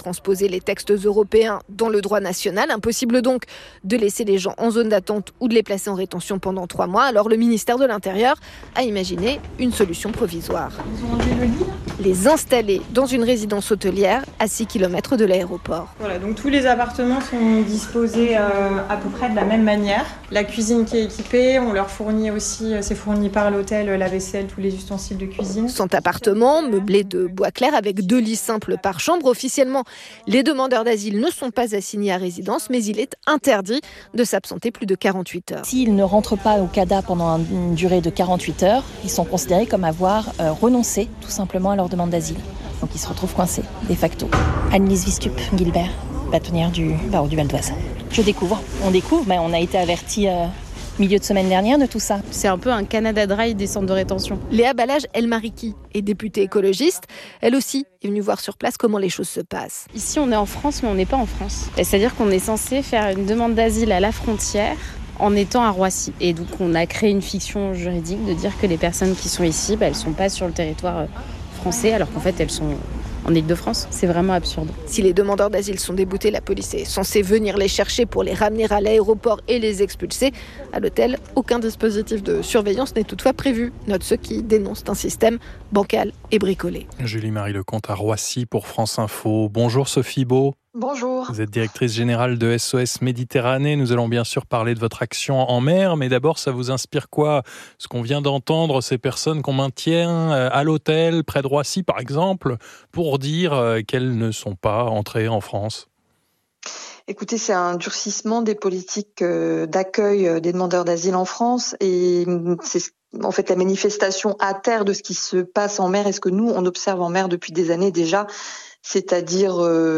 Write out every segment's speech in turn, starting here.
transposer les textes européens dans le droit national. Impossible donc de laisser les gens en zone d'attente ou de les placer en rétention pendant 3 mois. Alors le ministère de l'Intérieur a imaginé une solution provisoire. Ils ont enlevé le lit là ? Les installer dans une résidence hôtelière à 6 km de l'aéroport. Voilà, donc tous les appartements sont disposés à peu près de la même manière. La cuisine qui est équipée, on leur fournit aussi, c'est fourni par l'hôtel, la vaisselle, tous les ustensiles de cuisine. Sont appartements meublés de bois clair avec 2 lits simples par chambre. Officiellement, les demandeurs d'asile ne sont pas assignés à résidence, mais il est interdit de s'absenter plus de 48 heures. S'ils ne rentrent pas au CADA pendant une durée de 48 heures, ils sont considérés comme avoir renoncé tout simplement à leur demande d'asile. Donc ils se retrouvent coincés, de facto. Annelise Vistup, Guilbert, bâtonnière du barreau du Val d'Oise. On découvre, mais on a été avertis milieu de semaine dernière de tout ça. C'est un peu un Canada Dry des centres de rétention. Léa Balage-Elmariki est députée écologiste. Elle aussi est venue voir sur place comment les choses se passent. Ici, on est en France, mais on n'est pas en France. C'est-à-dire qu'on est censé faire une demande d'asile à la frontière en étant à Roissy. Et donc, on a créé une fiction juridique de dire que les personnes qui sont ici, elles ne sont pas sur le territoire français, alors qu'en fait, elles sont en Île-de-France. C'est vraiment absurde. Si les demandeurs d'asile sont déboutés, la police est censée venir les chercher pour les ramener à l'aéroport et les expulser. À l'hôtel, aucun dispositif de surveillance n'est toutefois prévu. Note ceux qui dénoncent un système bancal et bricolé. Julie-Marie Lecomte à Roissy pour France Info. Bonjour Sophie Beau. Bonjour. Vous êtes directrice générale de SOS Méditerranée. Nous allons bien sûr parler de votre action en mer, mais d'abord, ça vous inspire quoi ? Ce qu'on vient d'entendre, ces personnes qu'on maintient à l'hôtel, près de Roissy par exemple, pour dire qu'elles ne sont pas entrées en France. Écoutez, c'est un durcissement des politiques d'accueil des demandeurs d'asile en France et c'est en fait la manifestation à terre de ce qui se passe en mer et ce que nous, on observe en mer depuis des années déjà. C'est-à-dire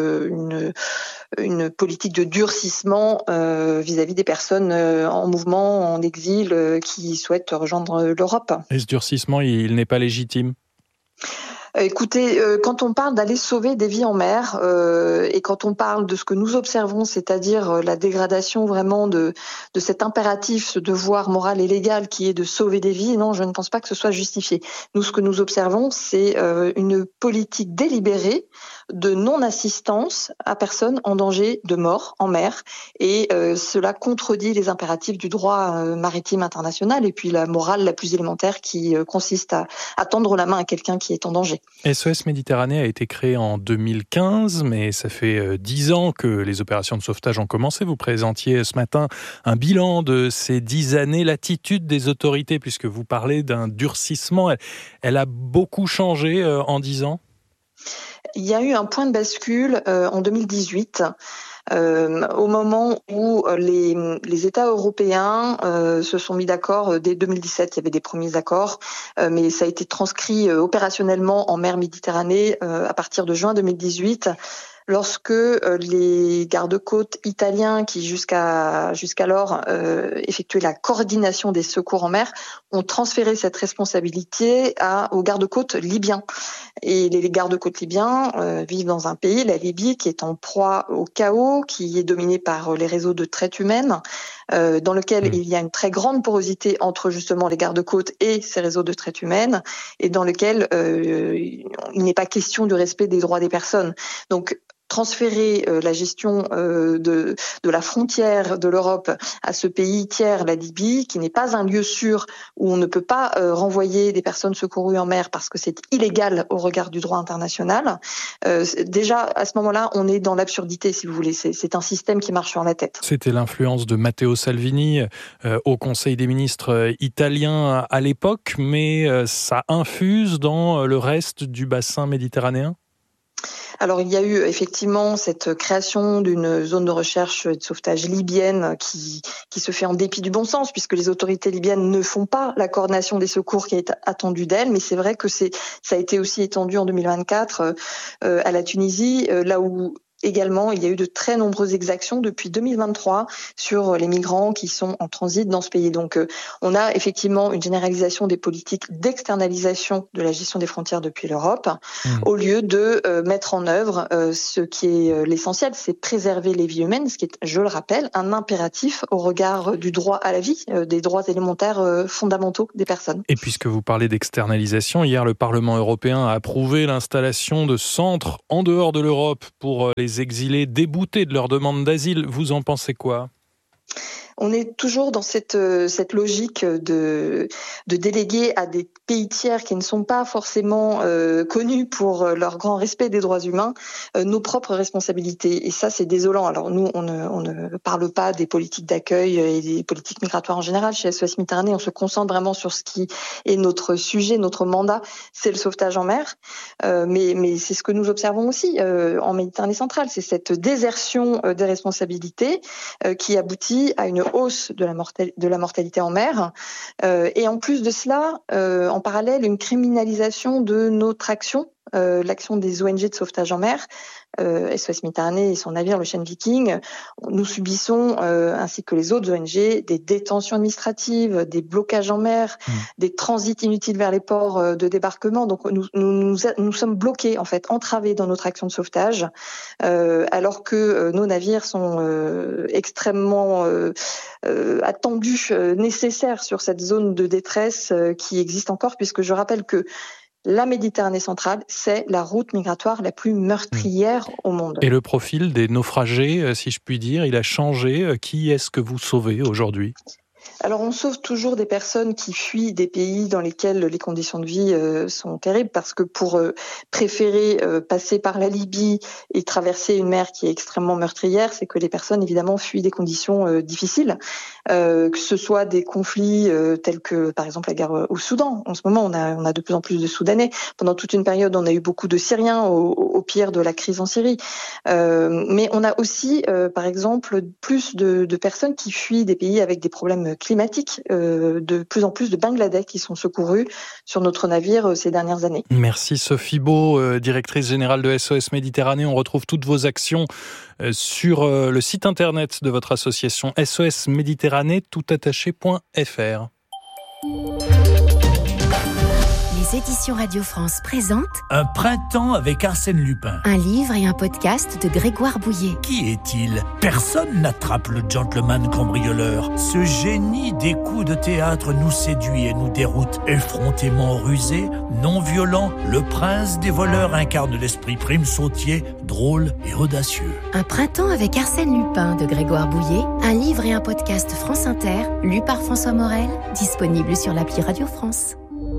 une politique de durcissement vis-à-vis des personnes en mouvement, en exil, qui souhaitent rejoindre l'Europe. Et ce durcissement, il n'est pas légitime ? Écoutez, quand on parle d'aller sauver des vies en mer et quand on parle de ce que nous observons, c'est-à-dire la dégradation vraiment de cet impératif, ce devoir moral et légal qui est de sauver des vies, non, je ne pense pas que ce soit justifié. Nous, ce que nous observons, c'est une politique délibérée de non-assistance à personne en danger de mort en mer et cela contredit les impératifs du droit maritime international et puis la morale la plus élémentaire qui consiste à tendre la main à quelqu'un qui est en danger. SOS Méditerranée a été créé en 2015, mais ça fait 10 ans que les opérations de sauvetage ont commencé. Vous présentiez ce matin un bilan de ces 10 années, l'attitude des autorités, puisque vous parlez d'un durcissement. Elle a beaucoup changé en 10 ans ? Il y a eu un point de bascule en 2018. Au moment où les États européens se sont mis d'accord dès 2017, il y avait des premiers accords, mais ça a été transcrit opérationnellement en mer Méditerranée à partir de juin 2018. Lorsque les gardes-côtes italiens qui jusqu'alors effectuaient la coordination des secours en mer ont transféré cette responsabilité aux gardes-côtes libyens. Et les gardes-côtes libyens vivent dans un pays, la Libye, qui est en proie au chaos, qui est dominé par les réseaux de traite humaine, dans lequel il y a une très grande porosité entre justement les gardes-côtes et ces réseaux de traite humaine, et dans lequel il n'est pas question du respect des droits des personnes. Donc, transférer la gestion de la frontière de l'Europe à ce pays tiers, la Libye, qui n'est pas un lieu sûr où on ne peut pas renvoyer des personnes secourues en mer parce que c'est illégal au regard du droit international. Déjà, à ce moment-là, on est dans l'absurdité, si vous voulez. C'est un système qui marche sur la tête. C'était l'influence de Matteo Salvini au Conseil des ministres italien à l'époque, mais ça infuse dans le reste du bassin méditerranéen ? Alors, il y a eu effectivement cette création d'une zone de recherche et de sauvetage libyenne qui se fait en dépit du bon sens, puisque les autorités libyennes ne font pas la coordination des secours qui est attendue d'elles. Mais c'est vrai que ça a été aussi étendu en 2024 à la Tunisie, là où également, il y a eu de très nombreuses exactions depuis 2023 sur les migrants qui sont en transit dans ce pays. Donc, on a effectivement une généralisation des politiques d'externalisation de la gestion des frontières depuis l'Europe, au lieu de mettre en œuvre ce qui est l'essentiel, c'est préserver les vies humaines, ce qui est, je le rappelle, un impératif au regard du droit à la vie, des droits élémentaires fondamentaux des personnes. Et puisque vous parlez d'externalisation, hier le Parlement européen a approuvé l'installation de centres en dehors de l'Europe pour les exilés déboutés de leur demande d'asile. Vous en pensez quoi ? On est toujours dans cette logique de déléguer à des pays tiers qui ne sont pas forcément connus pour leur grand respect des droits humains nos propres responsabilités. Et ça, c'est désolant. Alors nous, on ne parle pas des politiques d'accueil et des politiques migratoires en général. Chez SOS Méditerranée, on se concentre vraiment sur ce qui est notre sujet, notre mandat, c'est le sauvetage en mer. Mais c'est ce que nous observons aussi en Méditerranée centrale. C'est cette désertion des responsabilités qui aboutit à une hausse de la mortalité en mer. Et en plus de cela, en parallèle, une criminalisation de notre action, l'action des ONG de sauvetage en mer, SOS Méditerranée et son navire, le Ocean Viking. Nous subissons, ainsi que les autres ONG, des détentions administratives, des blocages en mer, des transits inutiles vers les ports de débarquement. Donc nous sommes bloqués, en fait, entravés dans notre action de sauvetage, alors que nos navires sont extrêmement attendus, nécessaires sur cette zone de détresse qui existe encore, puisque je rappelle que la Méditerranée centrale, c'est la route migratoire la plus meurtrière au monde. Et le profil des naufragés, si je puis dire, il a changé. Qui est-ce que vous sauvez aujourd'hui ? Alors on sauve toujours des personnes qui fuient des pays dans lesquels les conditions de vie sont terribles, parce que pour préférer passer par la Libye et traverser une mer qui est extrêmement meurtrière, c'est que les personnes évidemment fuient des conditions difficiles, que ce soit des conflits tels que par exemple la guerre au Soudan. En ce moment on a de plus en plus de Soudanais. Pendant toute une période on a eu beaucoup de Syriens au pire de la crise en Syrie. Mais on a aussi par exemple plus de personnes qui fuient des pays avec des problèmes climatiques, de plus en plus de Bangladais qui sont secourus sur notre navire ces dernières années. Merci Sophie Beau, directrice générale de SOS Méditerranée. On retrouve toutes vos actions sur le site internet de votre association SOSméditerranée toutattaché.fr. Les éditions Radio France présentent Un printemps avec Arsène Lupin. un livre et un podcast de Grégoire Bouillet. Qui est-il ? Personne n'attrape le gentleman cambrioleur. Ce génie des coups de théâtre nous séduit et nous déroute. Effrontément rusé, non violent, le prince des voleurs incarne l'esprit prime sautier, drôle et audacieux. Un printemps avec Arsène Lupin de Grégoire Bouillet, un livre et un podcast France Inter, lu par François Morel, disponible sur l'appli Radio France.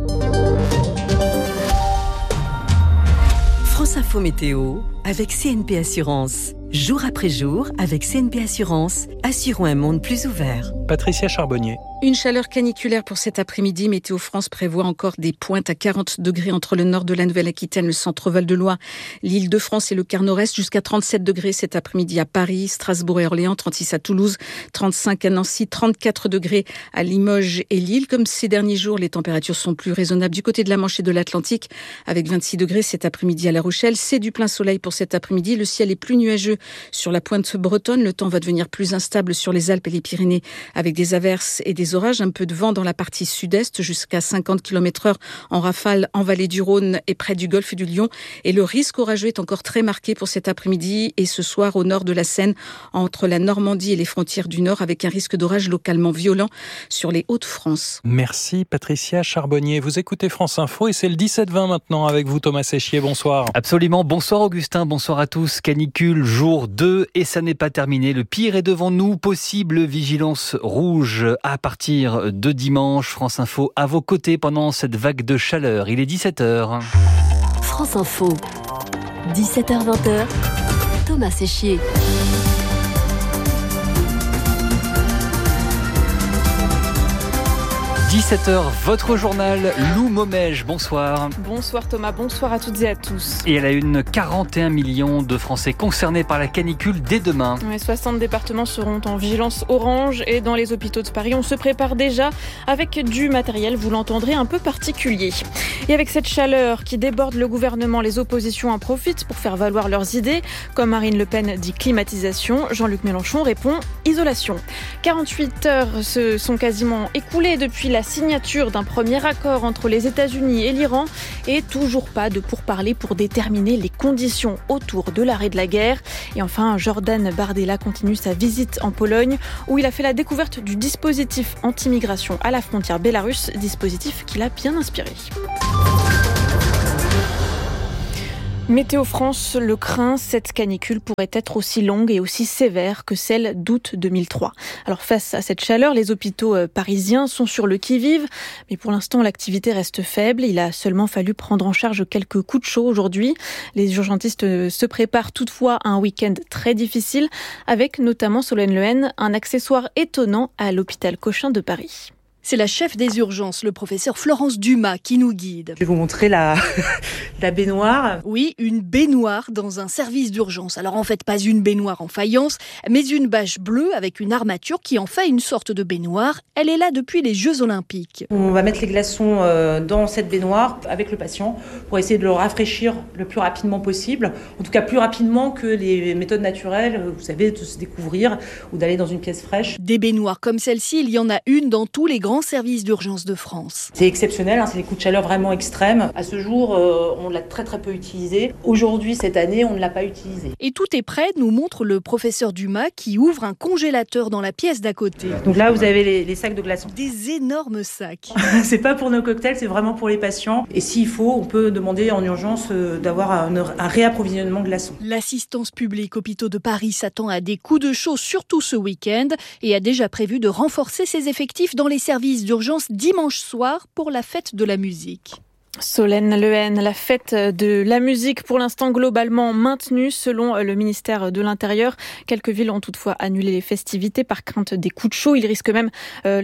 France Info Météo avec CNP Assurance. Jour après jour, avec CNP Assurance, assurons un monde plus ouvert. Patricia Charbonnier. Une chaleur caniculaire pour cet après-midi. Météo France prévoit encore des pointes à 40 degrés entre le nord de la Nouvelle-Aquitaine, le centre Val-de-Loire, l'Île-de-France et le quart nord-est, jusqu'à 37 degrés cet après-midi à Paris, Strasbourg et Orléans, 36 à Toulouse, 35 à Nancy, 34 degrés à Limoges et Lille. Comme ces derniers jours, les températures sont plus raisonnables du côté de la Manche et de l'Atlantique, avec 26 degrés cet après-midi à La Rochelle. C'est du plein soleil pour cet après-midi. Le ciel est plus nuageux sur la pointe bretonne. Le temps va devenir plus instable sur les Alpes et les Pyrénées, avec des averses et des orages. Un peu de vent dans la partie sud-est, jusqu'à 50 km/h en rafale en vallée du Rhône et près du golfe du Lion. Et le risque orageux est encore très marqué pour cet après-midi et ce soir au nord de la Seine, entre la Normandie et les frontières du Nord, avec un risque d'orage localement violent sur les Hauts-de-France. Merci Patricia Charbonnier. Vous écoutez France Info et c'est le 17-20 maintenant avec vous Thomas Séchier. Bonsoir. Absolument. Bonsoir Augustin, bonsoir à tous. Canicule, jour 2 et ça n'est pas terminé. Le pire est devant nous. Possible vigilance rouge à partir de dimanche. France Info à vos côtés pendant cette vague de chaleur. Il est 17h. France Info, 17h-20h, Thomas Séchier. 17h, votre journal, Lou Momège, bonsoir. Bonsoir Thomas, bonsoir à toutes et à tous. Et elle a une 41 millions de Français concernés par la canicule dès demain. 60 départements seront en vigilance orange et dans les hôpitaux de Paris, on se prépare déjà avec du matériel, vous l'entendrez, un peu particulier. Et avec cette chaleur qui déborde le gouvernement, les oppositions en profitent pour faire valoir leurs idées. Comme Marine Le Pen dit climatisation, Jean-Luc Mélenchon répond isolation. 48 heures se sont quasiment écoulées depuis la signature d'un premier accord entre les États-Unis et l'Iran et toujours pas de pourparlers pour déterminer les conditions autour de l'arrêt de la guerre. Et enfin, Jordan Bardella continue sa visite en Pologne où il a fait la découverte du dispositif anti-migration à la frontière bélarusse, dispositif qui l'a bien inspiré. Météo France le craint, cette canicule pourrait être aussi longue et aussi sévère que celle d'août 2003. Alors face à cette chaleur, les hôpitaux parisiens sont sur le qui-vive, mais pour l'instant l'activité reste faible. Il a seulement fallu prendre en charge quelques coups de chaud aujourd'hui. Les urgentistes se préparent toutefois à un week-end très difficile, avec notamment Solène Lehen, un accessoire étonnant à l'hôpital Cochin de Paris. C'est la chef des urgences, le professeur Florence Dumas, qui nous guide. Je vais vous montrer la baignoire. Oui, une baignoire dans un service d'urgence. Alors en fait, pas une baignoire en faïence, mais une bâche bleue avec une armature qui en fait une sorte de baignoire. Elle est là depuis les Jeux Olympiques. On va mettre les glaçons dans cette baignoire avec le patient pour essayer de le rafraîchir le plus rapidement possible. En tout cas, plus rapidement que les méthodes naturelles, vous savez, de se découvrir ou d'aller dans une pièce fraîche. Des baignoires comme celle-ci, il y en a une dans tous les grands services d'urgence de France. C'est exceptionnel, c'est des coups de chaleur vraiment extrêmes. À ce jour, on l'a très très peu utilisé. Aujourd'hui, cette année, on ne l'a pas utilisé. Et tout est prêt, nous montre le professeur Dumas qui ouvre un congélateur dans la pièce d'à côté. Donc là, vous avez les sacs de glaçons. Des énormes sacs. C'est pas pour nos cocktails, c'est vraiment pour les patients. Et s'il faut, on peut demander en urgence d'avoir un réapprovisionnement glaçons. L'assistance publique hôpitaux de Paris s'attend à des coups de chaud, surtout ce week-end, et a déjà prévu de renforcer ses effectifs dans les services d'urgence dimanche soir pour la fête de la musique. Solène Lehen, la fête de la musique pour l'instant globalement maintenue selon le ministère de l'Intérieur. Quelques villes ont toutefois annulé les festivités par crainte des coups de chaud. Il risque même,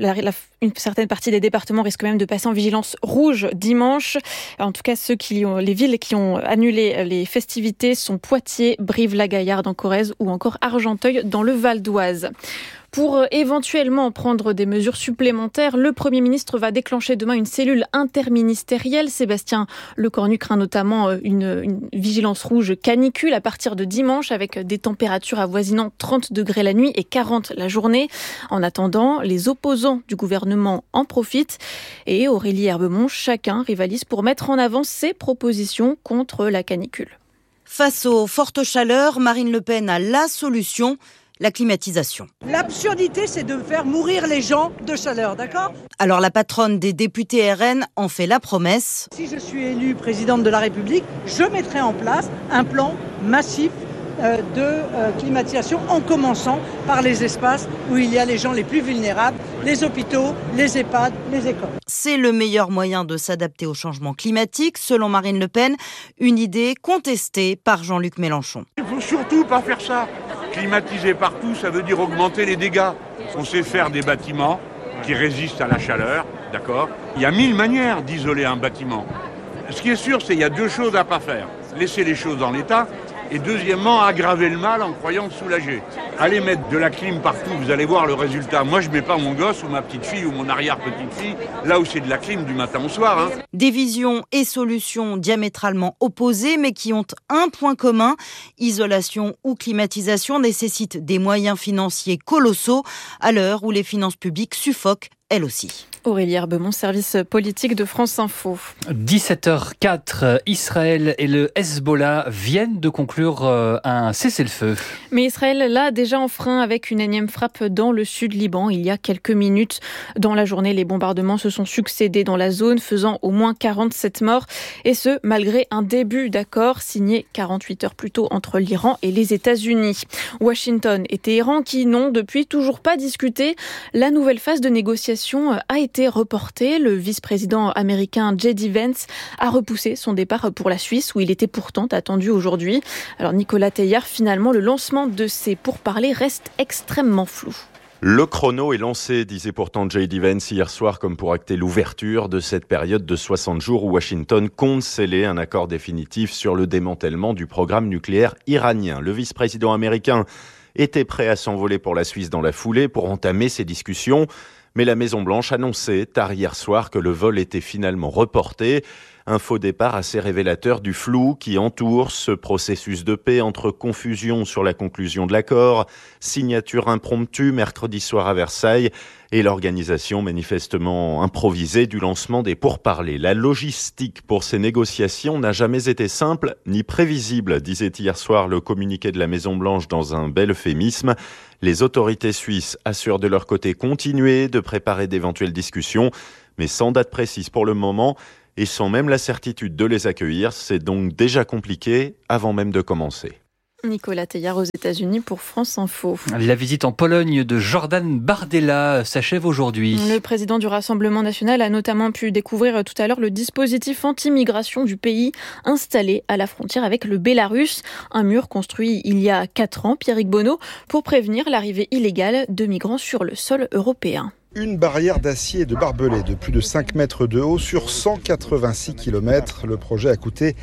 une certaine partie des départements risquent même de passer en vigilance rouge dimanche. En tout cas, les villes qui ont annulé les festivités sont Poitiers, Brive-la-Gaillarde en Corrèze ou encore Argenteuil dans le Val d'Oise. Pour éventuellement prendre des mesures supplémentaires, le Premier ministre va déclencher demain une cellule interministérielle. Sébastien Lecornu craint notamment une vigilance rouge canicule à partir de dimanche avec des températures avoisinant 30 degrés la nuit et 40 la journée. En attendant, les opposants du gouvernement en profitent et Aurélie Herbemont, chacun rivalise pour mettre en avant ses propositions contre la canicule. Face aux fortes chaleurs, Marine Le Pen a la solution. La climatisation. L'absurdité, c'est de faire mourir les gens de chaleur, d'accord ? Alors la patronne des députés RN en fait la promesse. Si je suis élue présidente de la République, je mettrai en place un plan massif de climatisation en commençant par les espaces où il y a les gens les plus vulnérables, les hôpitaux, les EHPAD, les écoles. C'est le meilleur moyen de s'adapter au changement climatique, selon Marine Le Pen, une idée contestée par Jean-Luc Mélenchon. Il ne faut surtout pas faire ça. Climatiser partout, ça veut dire augmenter les dégâts. On sait faire des bâtiments qui résistent à la chaleur, d'accord ? Il y a 1000 manières d'isoler un bâtiment. Ce qui est sûr, c'est qu'il y a deux choses à ne pas faire. Laisser les choses dans l'état et deuxièmement, aggraver le mal en croyant le soulager. Allez mettre de la clim partout, vous allez voir le résultat. Moi, je ne mets pas mon gosse ou ma petite fille ou mon arrière-petite-fille là où c'est de la clim du matin au soir. Des visions et solutions diamétralement opposées, mais qui ont un point commun. Isolation ou climatisation nécessitent des moyens financiers colossaux à l'heure où les finances publiques suffoquent, elles aussi. Aurélie Herbemont, service politique de France Info. 17h04, Israël et le Hezbollah viennent de conclure un cessez-le-feu. Mais Israël l'a déjà enfreint avec une énième frappe dans le sud Liban il y a quelques minutes. Dans la journée, les bombardements se sont succédés dans la zone, faisant au moins 47 morts. Et ce, malgré un début d'accord signé 48 heures plus tôt entre l'Iran et les États-Unis. Washington et Téhéran qui n'ont depuis toujours pas discuté. La nouvelle phase de négociation a été reportée. Le vice-président américain J.D. Vance a repoussé son départ pour la Suisse où il était pourtant attendu aujourd'hui. Alors Nicolas Teilhard, finalement, le lancement de ces pourparlers reste extrêmement flou. Le chrono est lancé, disait pourtant J.D. Vance hier soir, comme pour acter l'ouverture de cette période de 60 jours où Washington compte sceller un accord définitif sur le démantèlement du programme nucléaire iranien. Le vice-président américain était prêt à s'envoler pour la Suisse dans la foulée pour entamer ces discussions, mais la Maison-Blanche annonçait tard hier soir que le vol était finalement reporté. Un faux départ assez révélateur du flou qui entoure ce processus de paix entre confusion sur la conclusion de l'accord, signature impromptue mercredi soir à Versailles et l'organisation manifestement improvisée du lancement des pourparlers. La logistique pour ces négociations n'a jamais été simple ni prévisible, disait hier soir le communiqué de la Maison-Blanche dans un bel euphémisme. Les autorités suisses assurent de leur côté continuer de préparer d'éventuelles discussions, mais sans date précise pour le moment. Et sans même la certitude de les accueillir, c'est donc déjà compliqué avant même de commencer. Nicolas Teillard aux États-Unis pour France Info. La visite en Pologne de Jordan Bardella s'achève aujourd'hui. Le président du Rassemblement national a notamment pu découvrir tout à l'heure le dispositif anti-migration du pays installé à la frontière avec le Bélarus. Un mur construit il y a 4 ans, Pierrick Bonneau, pour prévenir l'arrivée illégale de migrants sur le sol européen. Une barrière d'acier et de barbelés de plus de 5 mètres de haut sur 186 km. Le projet a coûté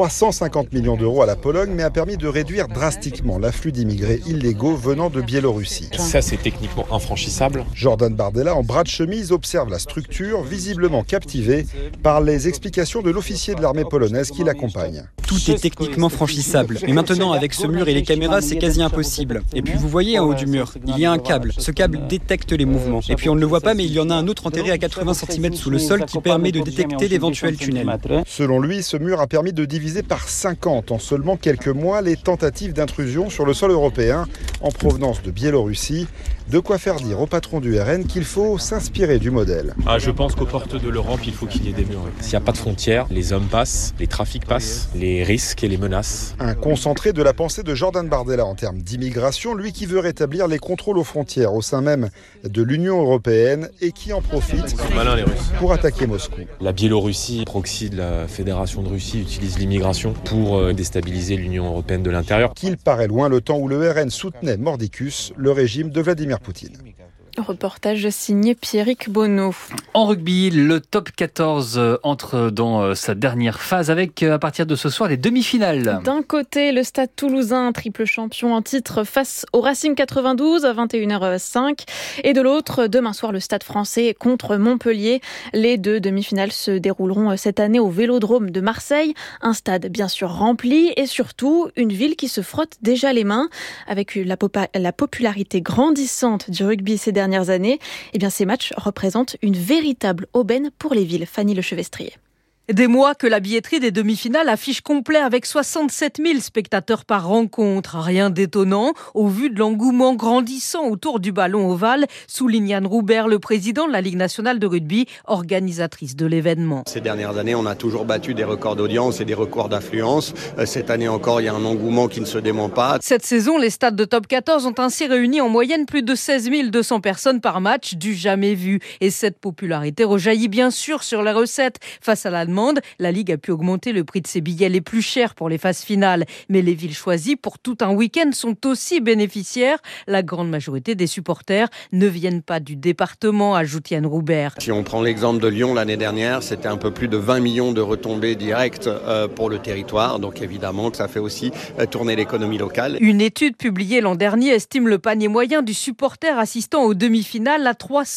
350 millions d'euros à la Pologne, mais a permis de réduire drastiquement l'afflux d'immigrés illégaux venant de Biélorussie. Ça, c'est techniquement infranchissable. Jordan Bardella, en bras de chemise, observe la structure, visiblement captivé par les explications de l'officier de l'armée polonaise qui l'accompagne. Tout est techniquement franchissable. Mais maintenant, avec ce mur et les caméras, c'est quasi impossible. Et puis, vous voyez en haut du mur, il y a un câble. Ce câble détecte les mouvements. Et puis, on ne le voit pas, mais il y en a un autre enterré à 80 cm sous le sol qui permet de détecter d'éventuels tunnels. Selon lui, ce mur a permis de diviser par 50 en seulement quelques mois les tentatives d'intrusion sur le sol européen en provenance de Biélorussie. De quoi faire dire au patron du RN qu'il faut s'inspirer du modèle. Je pense qu'aux portes de l'Europe, il faut qu'il y ait des murs. S'il n'y a pas de frontières, les hommes passent, les trafics passent, les risques et les menaces. Un concentré de la pensée de Jordan Bardella en termes d'immigration, lui qui veut rétablir les contrôles aux frontières au sein même de l'Union européenne et qui en profite pour attaquer Moscou. La Biélorussie, proxy de la Fédération de Russie, utilise l'immigration pour déstabiliser l'Union européenne de l'intérieur. Qu'il paraît loin le temps où le RN soutenait mordicus, le régime de Vladimir Poutine. Reportage signé Pierrick Bonneau. En rugby, le top 14 entre dans sa dernière phase avec, à partir de ce soir, les demi-finales. D'un côté, le Stade Toulousain, triple champion en titre face au Racing 92 à 21h05. Et de l'autre, demain soir, le Stade Français contre Montpellier. Les 2 demi-finales se dérouleront cette année au Vélodrome de Marseille. Un stade bien sûr rempli et surtout une ville qui se frotte déjà les mains. Avec la popularité grandissante du rugby ces dernières années, ces matchs représentent une véritable aubaine pour les villes. Fanny Lechevestrier. Des mois que la billetterie des demi-finales affiche complet avec 67 000 spectateurs par rencontre. Rien d'étonnant au vu de l'engouement grandissant autour du ballon ovale, souligne Yann Roubert, le président de la Ligue nationale de rugby, organisatrice de l'événement. Ces dernières années, on a toujours battu des records d'audience et des records d'affluence. Cette année encore, il y a un engouement qui ne se dément pas. Cette saison, les stades de top 14 ont ainsi réuni en moyenne plus de 16 200 personnes par match, du jamais vu. Et cette popularité rejaillit bien sûr sur les recettes. Face à la demande, la Ligue a pu augmenter le prix de ses billets les plus chers pour les phases finales. Mais les villes choisies pour tout un week-end sont aussi bénéficiaires. La grande majorité des supporters ne viennent pas du département, ajoute Yann Roubert. Si on prend l'exemple de Lyon l'année dernière, c'était un peu plus de 20 millions de retombées directes pour le territoire. Donc évidemment que ça fait aussi tourner l'économie locale. Une étude publiée l'an dernier estime le panier moyen du supporter assistant aux demi-finales à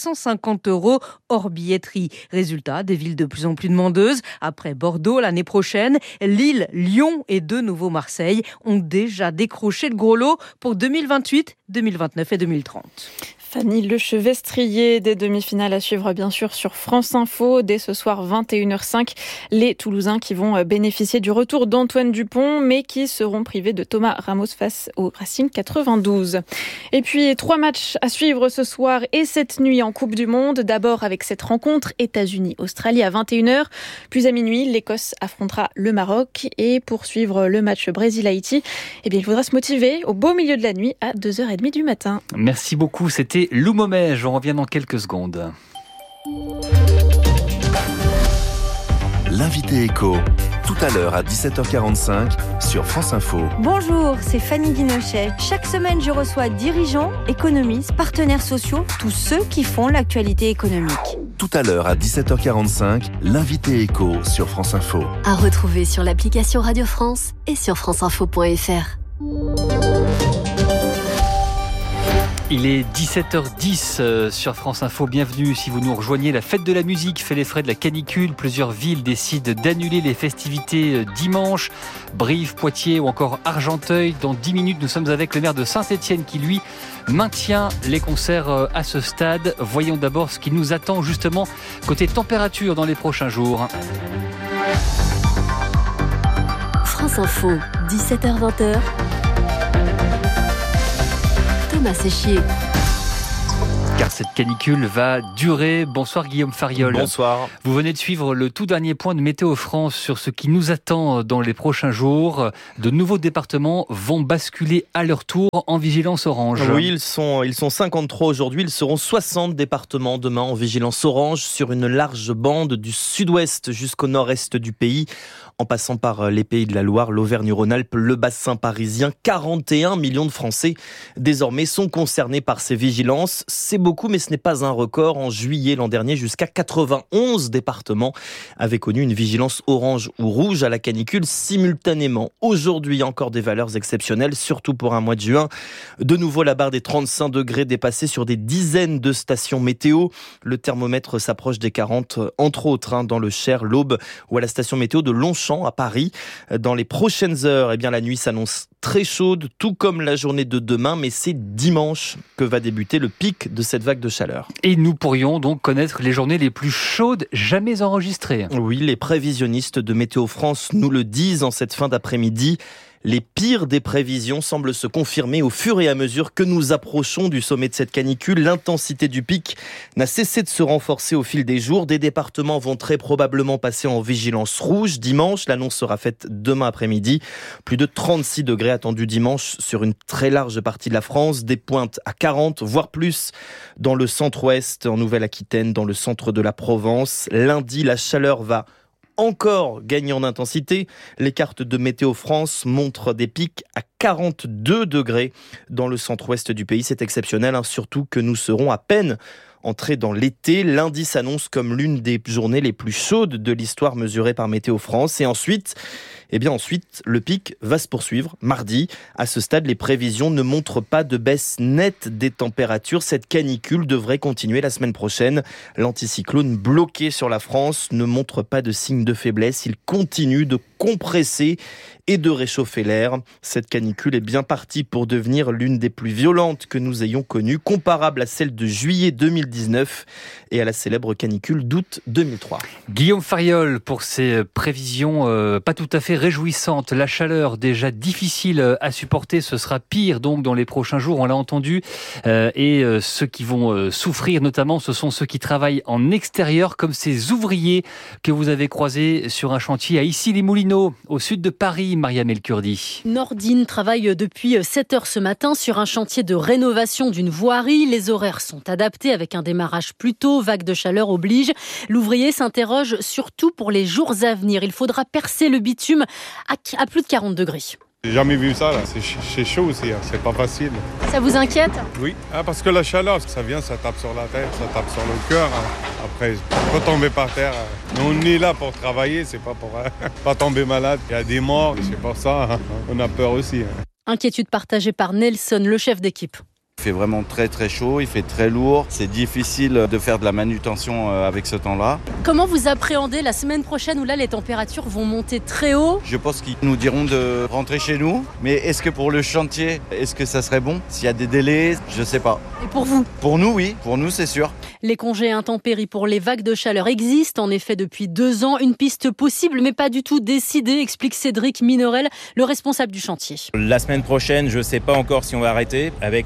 350 € hors billetterie. Résultat, des villes de plus en plus demandeuses. Après Bordeaux l'année prochaine, Lille, Lyon et de nouveau Marseille ont déjà décroché le gros lot pour 2028, 2029 et 2030. Fanny Lechevestrier, des demi-finales à suivre bien sûr sur France Info. Dès ce soir 21h05, les Toulousains qui vont bénéficier du retour d'Antoine Dupont, mais qui seront privés de Thomas Ramos face au Racing 92. Et puis 3 matchs à suivre ce soir et cette nuit en Coupe du Monde. D'abord avec cette rencontre États-Unis-Australie à 21h. Puis à minuit, l'Écosse affrontera le Maroc. Et pour suivre le match Brésil-Haïti, il faudra se motiver au beau milieu de la nuit à 2h30 du matin. Merci beaucoup, c'était Lou Momège, on revient dans quelques secondes. L'invité écho, tout à l'heure à 17h45 sur France Info. Bonjour, c'est Fanny Guinochet. Chaque semaine, je reçois dirigeants, économistes, partenaires sociaux, tous ceux qui font l'actualité économique. Tout à l'heure à 17h45, l'invité éco sur France Info. À retrouver sur l'application Radio France et sur franceinfo.fr. Il est 17h10 sur France Info. Bienvenue si vous nous rejoignez. La fête de la musique fait les frais de la canicule. Plusieurs villes décident d'annuler les festivités dimanche. Brive, Poitiers ou encore Argenteuil. Dans 10 minutes, nous sommes avec le maire de Saint-Étienne qui, lui, maintient les concerts à ce stade. Voyons d'abord ce qui nous attend justement côté température dans les prochains jours. France Info, 17h-20h. Thomas Séchier. Car cette canicule va durer. Bonsoir Guillaume Fariol. Bonsoir. Vous venez de suivre le tout dernier point de Météo France sur ce qui nous attend dans les prochains jours. De nouveaux départements vont basculer à leur tour en vigilance orange. Oui, ils sont 53 aujourd'hui. Ils seront 60 départements demain en vigilance orange sur une large bande du sud-ouest jusqu'au nord-est du pays. En passant par les Pays de la Loire, l'Auvergne-Rhône-Alpes, le bassin parisien, 41 millions de Français désormais sont concernés par ces vigilances. C'est beaucoup, mais ce n'est pas un record. En juillet l'an dernier, jusqu'à 91 départements avaient connu une vigilance orange ou rouge à la canicule simultanément. Aujourd'hui, encore des valeurs exceptionnelles, surtout pour un mois de juin. De nouveau, la barre des 35 degrés dépassée sur des dizaines de stations météo. Le thermomètre s'approche des 40, entre autres, dans le Cher, l'Aube ou à la station météo de Longchamp à Paris. Dans les prochaines heures, la nuit s'annonce très chaude, tout comme la journée de demain, mais c'est dimanche que va débuter le pic de cette vague de chaleur. Et nous pourrions donc connaître les journées les plus chaudes jamais enregistrées. Oui, les prévisionnistes de Météo France nous le disent en cette fin d'après-midi. Les pires des prévisions semblent se confirmer au fur et à mesure que nous approchons du sommet de cette canicule. L'intensité du pic n'a cessé de se renforcer au fil des jours. Des départements vont très probablement passer en vigilance rouge dimanche. L'annonce sera faite demain après-midi. Plus de 36 degrés attendus dimanche sur une très large partie de la France. Des pointes à 40, voire plus dans le centre-ouest, en Nouvelle-Aquitaine, dans le centre de la Provence. Lundi, la chaleur va encore gagner en intensité. Les cartes de Météo France montrent des pics à 42 degrés dans le centre-ouest du pays. C'est exceptionnel, surtout que nous serons à peine entrés dans l'été. Lundi s'annonce comme l'une des journées les plus chaudes de l'histoire mesurée par Météo France. Et ensuite, le pic va se poursuivre mardi. À ce stade, les prévisions ne montrent pas de baisse nette des températures. Cette canicule devrait continuer la semaine prochaine. L'anticyclone bloqué sur la France ne montre pas de signe de faiblesse. Il continue de compresser et de réchauffer l'air. Cette canicule est bien partie pour devenir l'une des plus violentes que nous ayons connues, comparable à celle de juillet 2019 et à la célèbre canicule d'août 2003. Guillaume Fariol pour ces prévisions pas tout à fait réjouissantes. La chaleur déjà difficile à supporter, ce sera pire donc dans les prochains jours, on l'a entendu. Et ceux qui vont souffrir notamment, ce sont ceux qui travaillent en extérieur, comme ces ouvriers que vous avez croisés sur un chantier à Issy-les-Moulineaux, au sud de Paris. Mariam El-Kurdi. Nordine travaille depuis 7h ce matin sur un chantier de rénovation d'une voirie. Les horaires sont adaptés avec un démarrage plus tôt. Vague de chaleur oblige. L'ouvrier s'interroge surtout pour les jours à venir. Il faudra percer le bitume à plus de 40 degrés. J'ai jamais vu ça, là. C'est chaud aussi, c'est pas facile. Ça vous inquiète ? Oui, parce que la chaleur, ça vient, ça tape sur la tête, ça tape sur le cœur. Après, faut tomber par terre. Mais on est là pour travailler, c'est pas pour pas tomber malade. Il y a des morts, c'est pour ça, on a peur aussi. Inquiétude partagée par Nelson, le chef d'équipe. Il fait vraiment très très chaud, il fait très lourd. C'est difficile de faire de la manutention avec ce temps-là. Comment vous appréhendez la semaine prochaine où là les températures vont monter très haut ? Je pense qu'ils nous diront de rentrer chez nous. Mais est-ce que pour le chantier, est-ce que ça serait bon ? S'il y a des délais, je sais pas. Et pour vous ? Pour nous, oui. Pour nous, c'est sûr. Les congés intempéries pour les vagues de chaleur existent en effet depuis 2 ans. Une piste possible mais pas du tout décidée, explique Cédric Minorel, le responsable du chantier. La semaine prochaine, je ne sais pas encore si on va arrêter avec les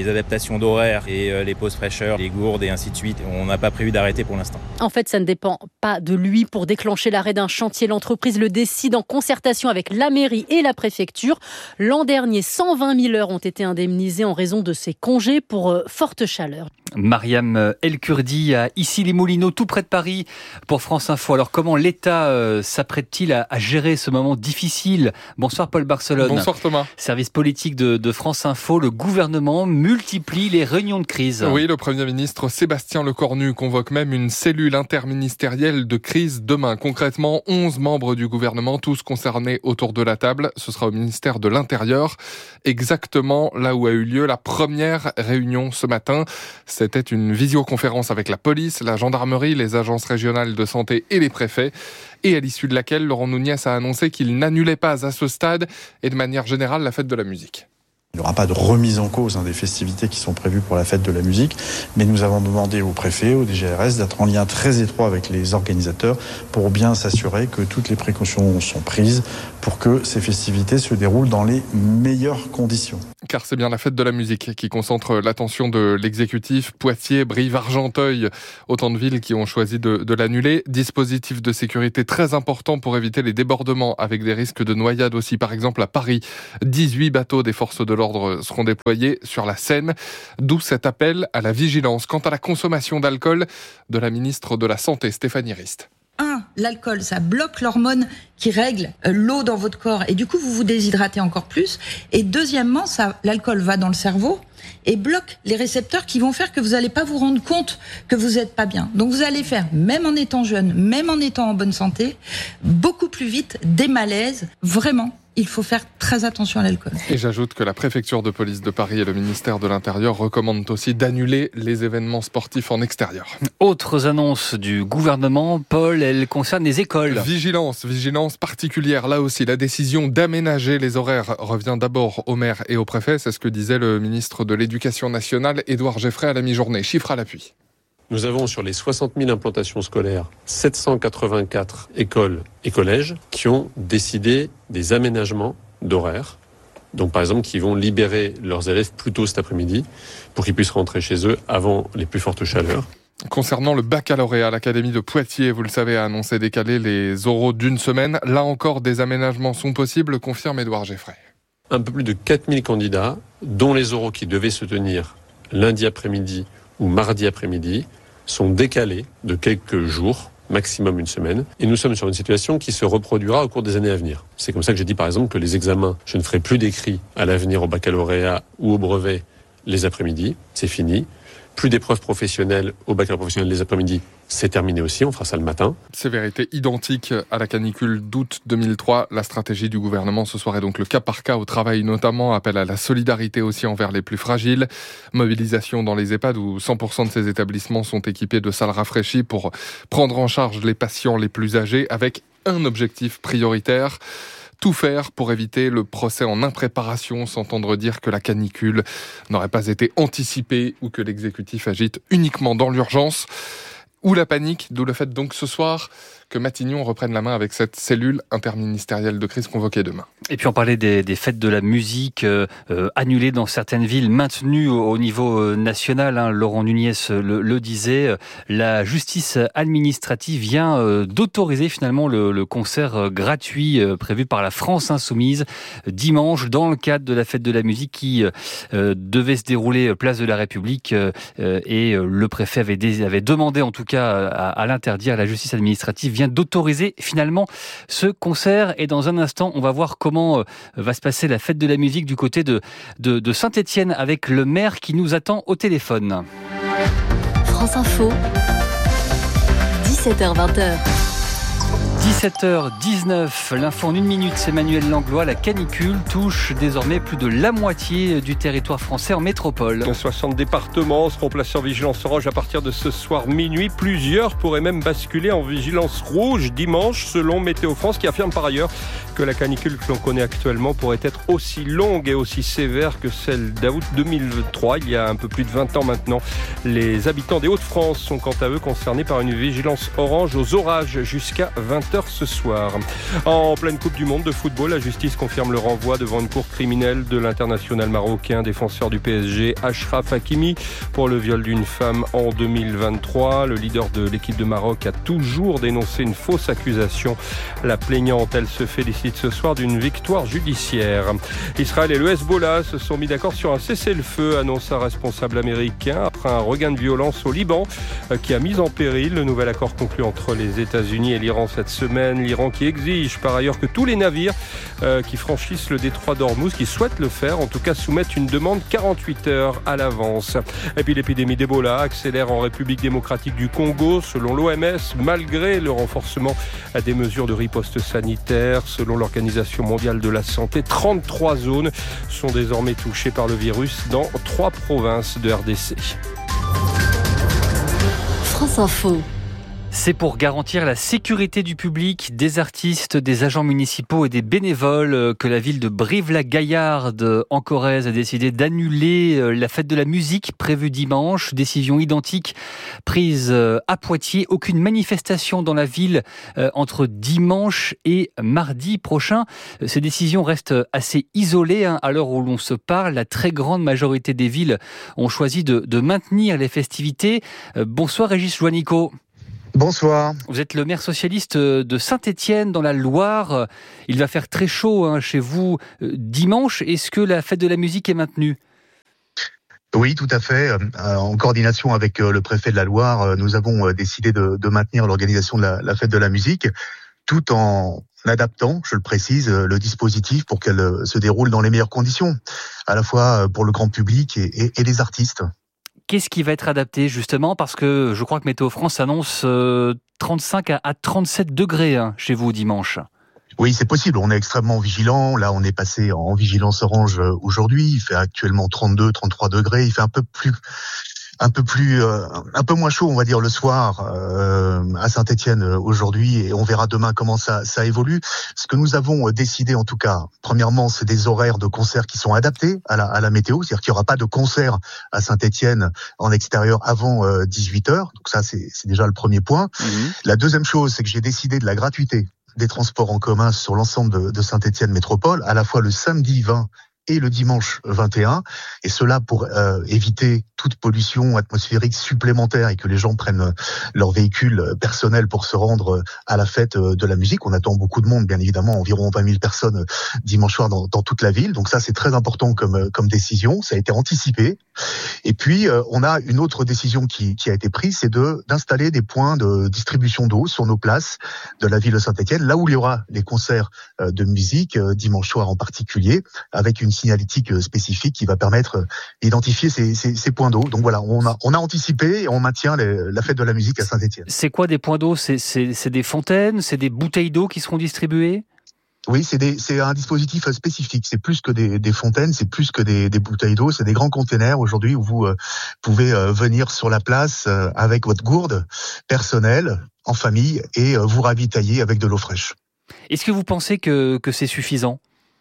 les adaptations d'horaires et les pauses fraîcheurs, les gourdes et ainsi de suite. On n'a pas prévu d'arrêter pour l'instant. En fait, ça ne dépend pas de lui. Pour déclencher l'arrêt d'un chantier, l'entreprise le décide en concertation avec la mairie et la préfecture. L'an dernier, 120 000 heures ont été indemnisées en raison de ces congés pour forte chaleur. Mariam El-Kurdi à Issy-les-Moulineaux, tout près de Paris, pour France Info. Alors comment l'État s'apprête-t-il à gérer ce moment difficile ? Bonsoir Paul Barcelone. Bonsoir Thomas. Service politique de France Info, le gouvernement multiplie les réunions de crise. Oui, le Premier ministre Sébastien Lecornu convoque même une cellule interministérielle de crise demain. Concrètement, 11 membres du gouvernement, tous concernés autour de la table. Ce sera au ministère de l'Intérieur, exactement là où a eu lieu la première réunion ce matin. C'était une visioconférence avec la police, la gendarmerie, les agences régionales de santé et les préfets. Et à l'issue de laquelle Laurent Nunez a annoncé qu'il n'annulait pas à ce stade et de manière générale la fête de la musique. Il n'y aura pas de remise en cause des festivités qui sont prévues pour la fête de la musique, mais nous avons demandé au préfet, au DGRS, d'être en lien très étroit avec les organisateurs pour bien s'assurer que toutes les précautions sont prises pour que ces festivités se déroulent dans les meilleures conditions. Car c'est bien la fête de la musique qui concentre l'attention de l'exécutif. Poitiers, Brive, Argenteuil, autant de villes qui ont choisi de l'annuler. Dispositif de sécurité très important pour éviter les débordements avec des risques de noyade aussi. Par exemple à Paris, 18 bateaux des forces de l'ordre seront déployés sur la Seine. D'où cet appel à la vigilance quant à la consommation d'alcool de la ministre de la Santé, Stéphanie Rist. L'alcool, ça bloque l'hormone qui règle l'eau dans votre corps et du coup vous vous déshydratez encore plus. Et deuxièmement, l'alcool va dans le cerveau et bloque les récepteurs qui vont faire que vous n'allez pas vous rendre compte que vous n'êtes pas bien. Donc vous allez faire, même en étant jeune, même en étant en bonne santé, beaucoup plus vite des malaises. Vraiment, il faut faire très attention à l'alcool. Et j'ajoute que la préfecture de police de Paris et le ministère de l'Intérieur recommandent aussi d'annuler les événements sportifs en extérieur. Autres annonces du gouvernement, Paul, elles concernent les écoles. Vigilance particulière. Là aussi, la décision d'aménager les horaires revient d'abord aux maires et aux préfets. C'est ce que disait le ministre de l'Éducation nationale, Édouard Geffray, à la mi-journée. Chiffre à l'appui. Nous avons sur les 60 000 implantations scolaires, 784 écoles et collèges qui ont décidé des aménagements d'horaires. Donc par exemple, qui vont libérer leurs élèves plus tôt cet après-midi pour qu'ils puissent rentrer chez eux avant les plus fortes chaleurs. Concernant le baccalauréat, l'Académie de Poitiers, vous le savez, a annoncé décaler les oraux d'une semaine. Là encore, des aménagements sont possibles, confirme Édouard Geffray. Un peu plus de 4000 candidats, dont les oraux qui devaient se tenir lundi après-midi ou mardi après-midi, sont décalés de quelques jours, maximum une semaine. Et nous sommes sur une situation qui se reproduira au cours des années à venir. C'est comme ça que j'ai dit par exemple que les examens, je ne ferai plus d'écrits à l'avenir au baccalauréat ou au brevet les après-midi, c'est fini. Plus d'épreuves professionnelles au baccalauréat professionnel les après-midi, c'est terminé aussi, on fera ça le matin. Sévérité identique à la canicule d'août 2003. La stratégie du gouvernement ce soir est donc le cas par cas au travail notamment, appel à la solidarité aussi envers les plus fragiles. Mobilisation dans les EHPAD où 100% de ces établissements sont équipés de salles rafraîchies pour prendre en charge les patients les plus âgés avec un objectif prioritaire. Tout faire pour éviter le procès en impréparation, s'entendre dire que la canicule n'aurait pas été anticipée ou que l'exécutif agite uniquement dans l'urgence ou la panique, d'où le fait donc ce soir que Matignon reprenne la main avec cette cellule interministérielle de crise convoquée demain. Et puis on parlait des fêtes de la musique annulées dans certaines villes, maintenues au niveau national. Laurent Nunez le disait, la justice administrative vient d'autoriser finalement le concert gratuit prévu par la France Insoumise dimanche dans le cadre de la fête de la musique qui devait se dérouler place de la République et le préfet avait demandé en tout cas à l'interdire. La justice administrative vient d'autoriser finalement ce concert et dans un instant on va voir comment va se passer la fête de la musique du côté de Saint-Étienne avec le maire qui nous attend au téléphone. France Info, 17h-20h. 17h19, l'info en une minute, c'est Emmanuel Langlois. La canicule touche désormais plus de la moitié du territoire français en métropole. 60 départements seront placés en vigilance orange à partir de ce soir minuit. Plusieurs pourraient même basculer en vigilance rouge dimanche, selon Météo France, qui affirme par ailleurs que la canicule que l'on connaît actuellement pourrait être aussi longue et aussi sévère que celle d'août 2003, il y a un peu plus de 20 ans maintenant. Les habitants des Hauts-de-France sont quant à eux concernés par une vigilance orange aux orages jusqu'à 20h ce soir. En pleine Coupe du Monde de football, la justice confirme le renvoi devant une cour criminelle de l'international marocain, défenseur du PSG, Achraf Hakimi, pour le viol d'une femme en 2023. Le leader de l'équipe de Maroc a toujours dénoncé une fausse accusation. La plaignante, elle, se félicite ce soir d'une victoire judiciaire. Israël et le Hezbollah se sont mis d'accord sur un cessez-le-feu, annonce un responsable américain, après un regain de violence au Liban qui a mis en péril le nouvel accord conclu entre les États-Unis et l'Iran cette semaine. L'Iran qui exige par ailleurs que tous les navires qui franchissent le détroit d'Ormuz, qui souhaitent le faire, en tout cas soumettent une demande 48 heures à l'avance. Et puis l'épidémie d'Ebola accélère en République démocratique du Congo, selon l'OMS, malgré le renforcement des mesures de riposte sanitaire. Selon l'Organisation mondiale de la santé, 33 zones sont désormais touchées par le virus dans 3 provinces de RDC. France Info. C'est pour garantir la sécurité du public, des artistes, des agents municipaux et des bénévoles que la ville de Brive-la-Gaillarde, en Corrèze, a décidé d'annuler la fête de la musique prévue dimanche. Décision identique prise à Poitiers. Aucune manifestation dans la ville entre dimanche et mardi prochain. Ces décisions restent assez isolées à l'heure où l'on se parle. La très grande majorité des villes ont choisi de maintenir les festivités. Bonsoir Régis Joannico. Bonsoir. Vous êtes le maire socialiste de Saint-Étienne dans la Loire. Il va faire très chaud chez vous dimanche. Est-ce que la fête de la musique est maintenue ? Oui, tout à fait. En coordination avec le préfet de la Loire, nous avons décidé de maintenir l'organisation de la fête de la musique, tout en adaptant, je le précise, le dispositif pour qu'elle se déroule dans les meilleures conditions, à la fois pour le grand public et les artistes. Qu'est-ce qui va être adapté justement ? Parce que je crois que Météo France annonce 35 à 37 degrés chez vous dimanche. Oui, c'est possible. On est extrêmement vigilant. Là, on est passé en vigilance orange aujourd'hui. Il fait actuellement 32, 33 degrés. Il fait un peu moins chaud, on va dire, le soir à Saint-Étienne aujourd'hui, et on verra demain comment ça évolue. Ce que nous avons décidé, en tout cas, premièrement, c'est des horaires de concerts qui sont adaptés à la météo, c'est-à-dire qu'il n'y aura pas de concert à Saint-Étienne en extérieur avant 18h. Donc ça, c'est déjà le premier point. La deuxième chose, c'est que j'ai décidé de la gratuité des transports en commun sur l'ensemble de Saint-Étienne Métropole, à la fois le samedi 20 et le dimanche 21, et cela pour éviter toute pollution atmosphérique supplémentaire et que les gens prennent leur véhicule personnel pour se rendre à la fête de la musique. On attend beaucoup de monde, bien évidemment, environ 20 000 personnes dimanche soir dans toute la ville. Donc ça, c'est très important comme décision. Ça a été anticipé. Et puis, on a une autre décision qui a été prise, c'est d'installer des points de distribution d'eau sur nos places de la ville de Saint-Étienne, là où il y aura les concerts de musique, dimanche soir en particulier, avec une signalétique spécifique qui va permettre d'identifier ces points d'eau. Donc voilà, on a anticipé et on maintient la fête de la musique à Saint-Étienne. C'est quoi des points d'eau ? C'est des fontaines ? C'est des bouteilles d'eau qui seront distribuées ? Oui, c'est un dispositif spécifique. C'est plus que des fontaines, c'est plus que des bouteilles d'eau. C'est des grands containers aujourd'hui où vous pouvez venir sur la place avec votre gourde personnelle, en famille, et vous ravitailler avec de l'eau fraîche. Est-ce que vous pensez que c'est suffisant ?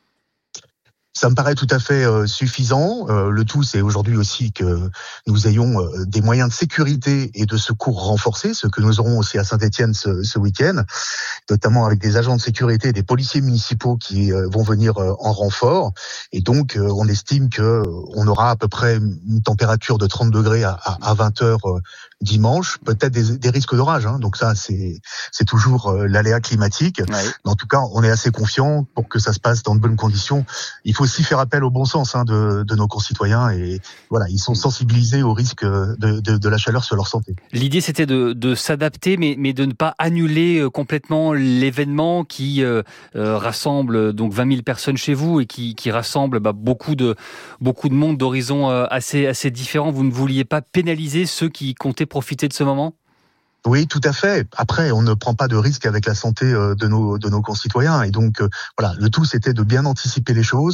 Ça me paraît tout à fait suffisant. Le tout, c'est aujourd'hui aussi que nous ayons des moyens de sécurité et de secours renforcés, ce que nous aurons aussi à Saint-Étienne ce week-end, notamment avec des agents de sécurité et des policiers municipaux qui vont venir en renfort. Et donc, on estime que on aura à peu près une température de 30 degrés à 20 heures dimanche, peut-être des risques d'orage. Donc ça, c'est toujours l'aléa climatique. Ouais. Mais en tout cas, on est assez confiant pour que ça se passe dans de bonnes conditions. Il faut aussi faire appel au bon sens de nos concitoyens, et voilà, ils sont sensibilisés au risque de la chaleur sur leur santé. L'idée, c'était de s'adapter, mais de ne pas annuler complètement l'événement qui rassemble donc 20 000 personnes chez vous et qui rassemble beaucoup de monde d'horizons assez différents. Vous ne vouliez pas pénaliser ceux qui comptaient profiter de ce moment ? Oui, tout à fait. Après, on ne prend pas de risque avec la santé de nos concitoyens. Et donc, voilà, le tout, c'était de bien anticiper les choses,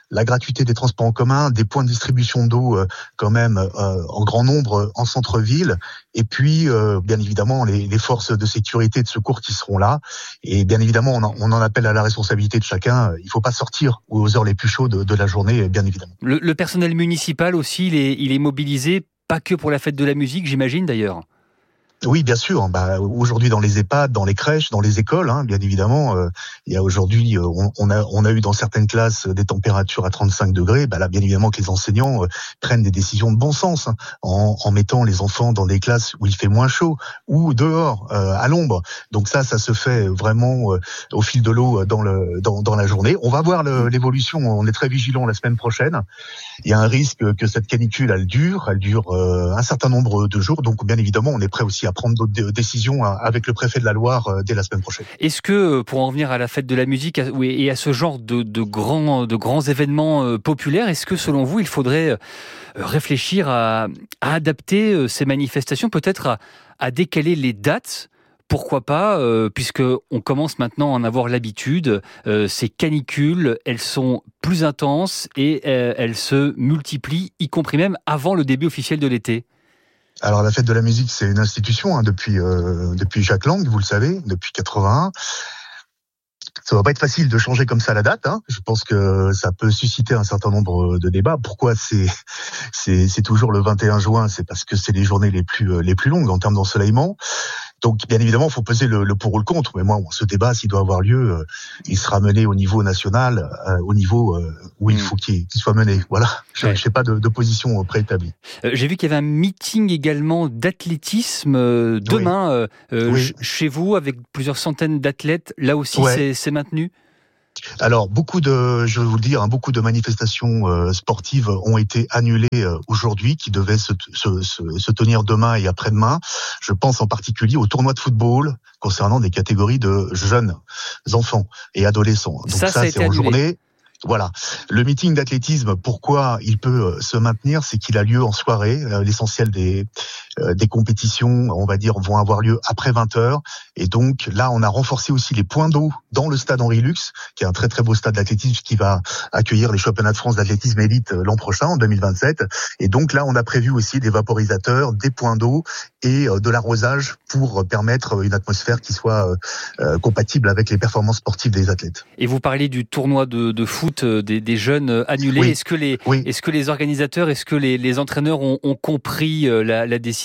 la gratuité des transports en commun, des points de distribution d'eau quand même en grand nombre en centre-ville, et puis bien évidemment les forces de sécurité et de secours qui seront là. Et bien évidemment, on en appelle à la responsabilité de chacun. Il ne faut pas sortir aux heures les plus chaudes de la journée, bien évidemment. Le personnel municipal aussi, il est mobilisé, pas que pour la fête de la musique, j'imagine d'ailleurs. Oui, bien sûr. Aujourd'hui, dans les EHPAD, dans les crèches, dans les écoles, bien évidemment, il y a aujourd'hui, on a eu dans certaines classes des températures à 35 degrés. Là, bien évidemment, que les enseignants prennent des décisions de bon sens en mettant les enfants dans des classes où il fait moins chaud ou dehors à l'ombre. Donc ça se fait vraiment au fil de l'eau dans la journée. On va voir l'évolution. On est très vigilants la semaine prochaine. Il y a un risque que cette canicule, elle dure un certain nombre de jours. Donc, bien évidemment, on est prêt aussi à prendre d'autres décisions avec le préfet de la Loire dès la semaine prochaine. Est-ce que, pour en revenir à la fête de la musique et à ce genre de grands événements populaires, est-ce que selon vous, il faudrait réfléchir à adapter ces manifestations, peut-être à décaler les dates ? Pourquoi pas, puisqu'on commence maintenant à en avoir l'habitude, ces canicules, elles sont plus intenses et elles se multiplient, y compris même avant le début officiel de l'été. Alors la fête de la musique, c'est une institution depuis Jacques Lang, vous le savez, depuis 81. Ça va pas être facile de changer comme ça la date. Je pense que ça peut susciter un certain nombre de débats. Pourquoi c'est toujours le 21 juin ? C'est parce que c'est les journées les plus longues en termes d'ensoleillement. Donc, bien évidemment, il faut peser le pour ou le contre. Mais moi, ce débat, s'il doit avoir lieu, il sera mené au niveau national, au niveau où il faut qu'il soit mené. Voilà. Je n'ai pas de position préétablie. J'ai vu qu'il y avait un meeting également d'athlétisme demain chez vous, avec plusieurs centaines d'athlètes. Là aussi, c'est maintenu ? Alors, je vais vous le dire, beaucoup de manifestations sportives ont été annulées aujourd'hui, qui devaient se tenir demain et après-demain. Je pense en particulier au tournoi de football concernant des catégories de jeunes enfants et adolescents. Donc ça c'est en journée. Voilà. Le meeting d'athlétisme, pourquoi il peut se maintenir, c'est qu'il a lieu en soirée. L'essentiel des compétitions, on va dire, vont avoir lieu après 20h. Et donc, là, on a renforcé aussi les points d'eau dans le stade Henri Lux, qui est un très très beau stade d'athlétisme qui va accueillir les championnats de France d'athlétisme élite l'an prochain, en 2027. Et donc là, on a prévu aussi des vaporisateurs, des points d'eau et de l'arrosage pour permettre une atmosphère qui soit compatible avec les performances sportives des athlètes. Et vous parlez du tournoi de foot des jeunes annulés. Oui. Est-ce que les organisateurs, est-ce que les entraîneurs ont compris la décision ?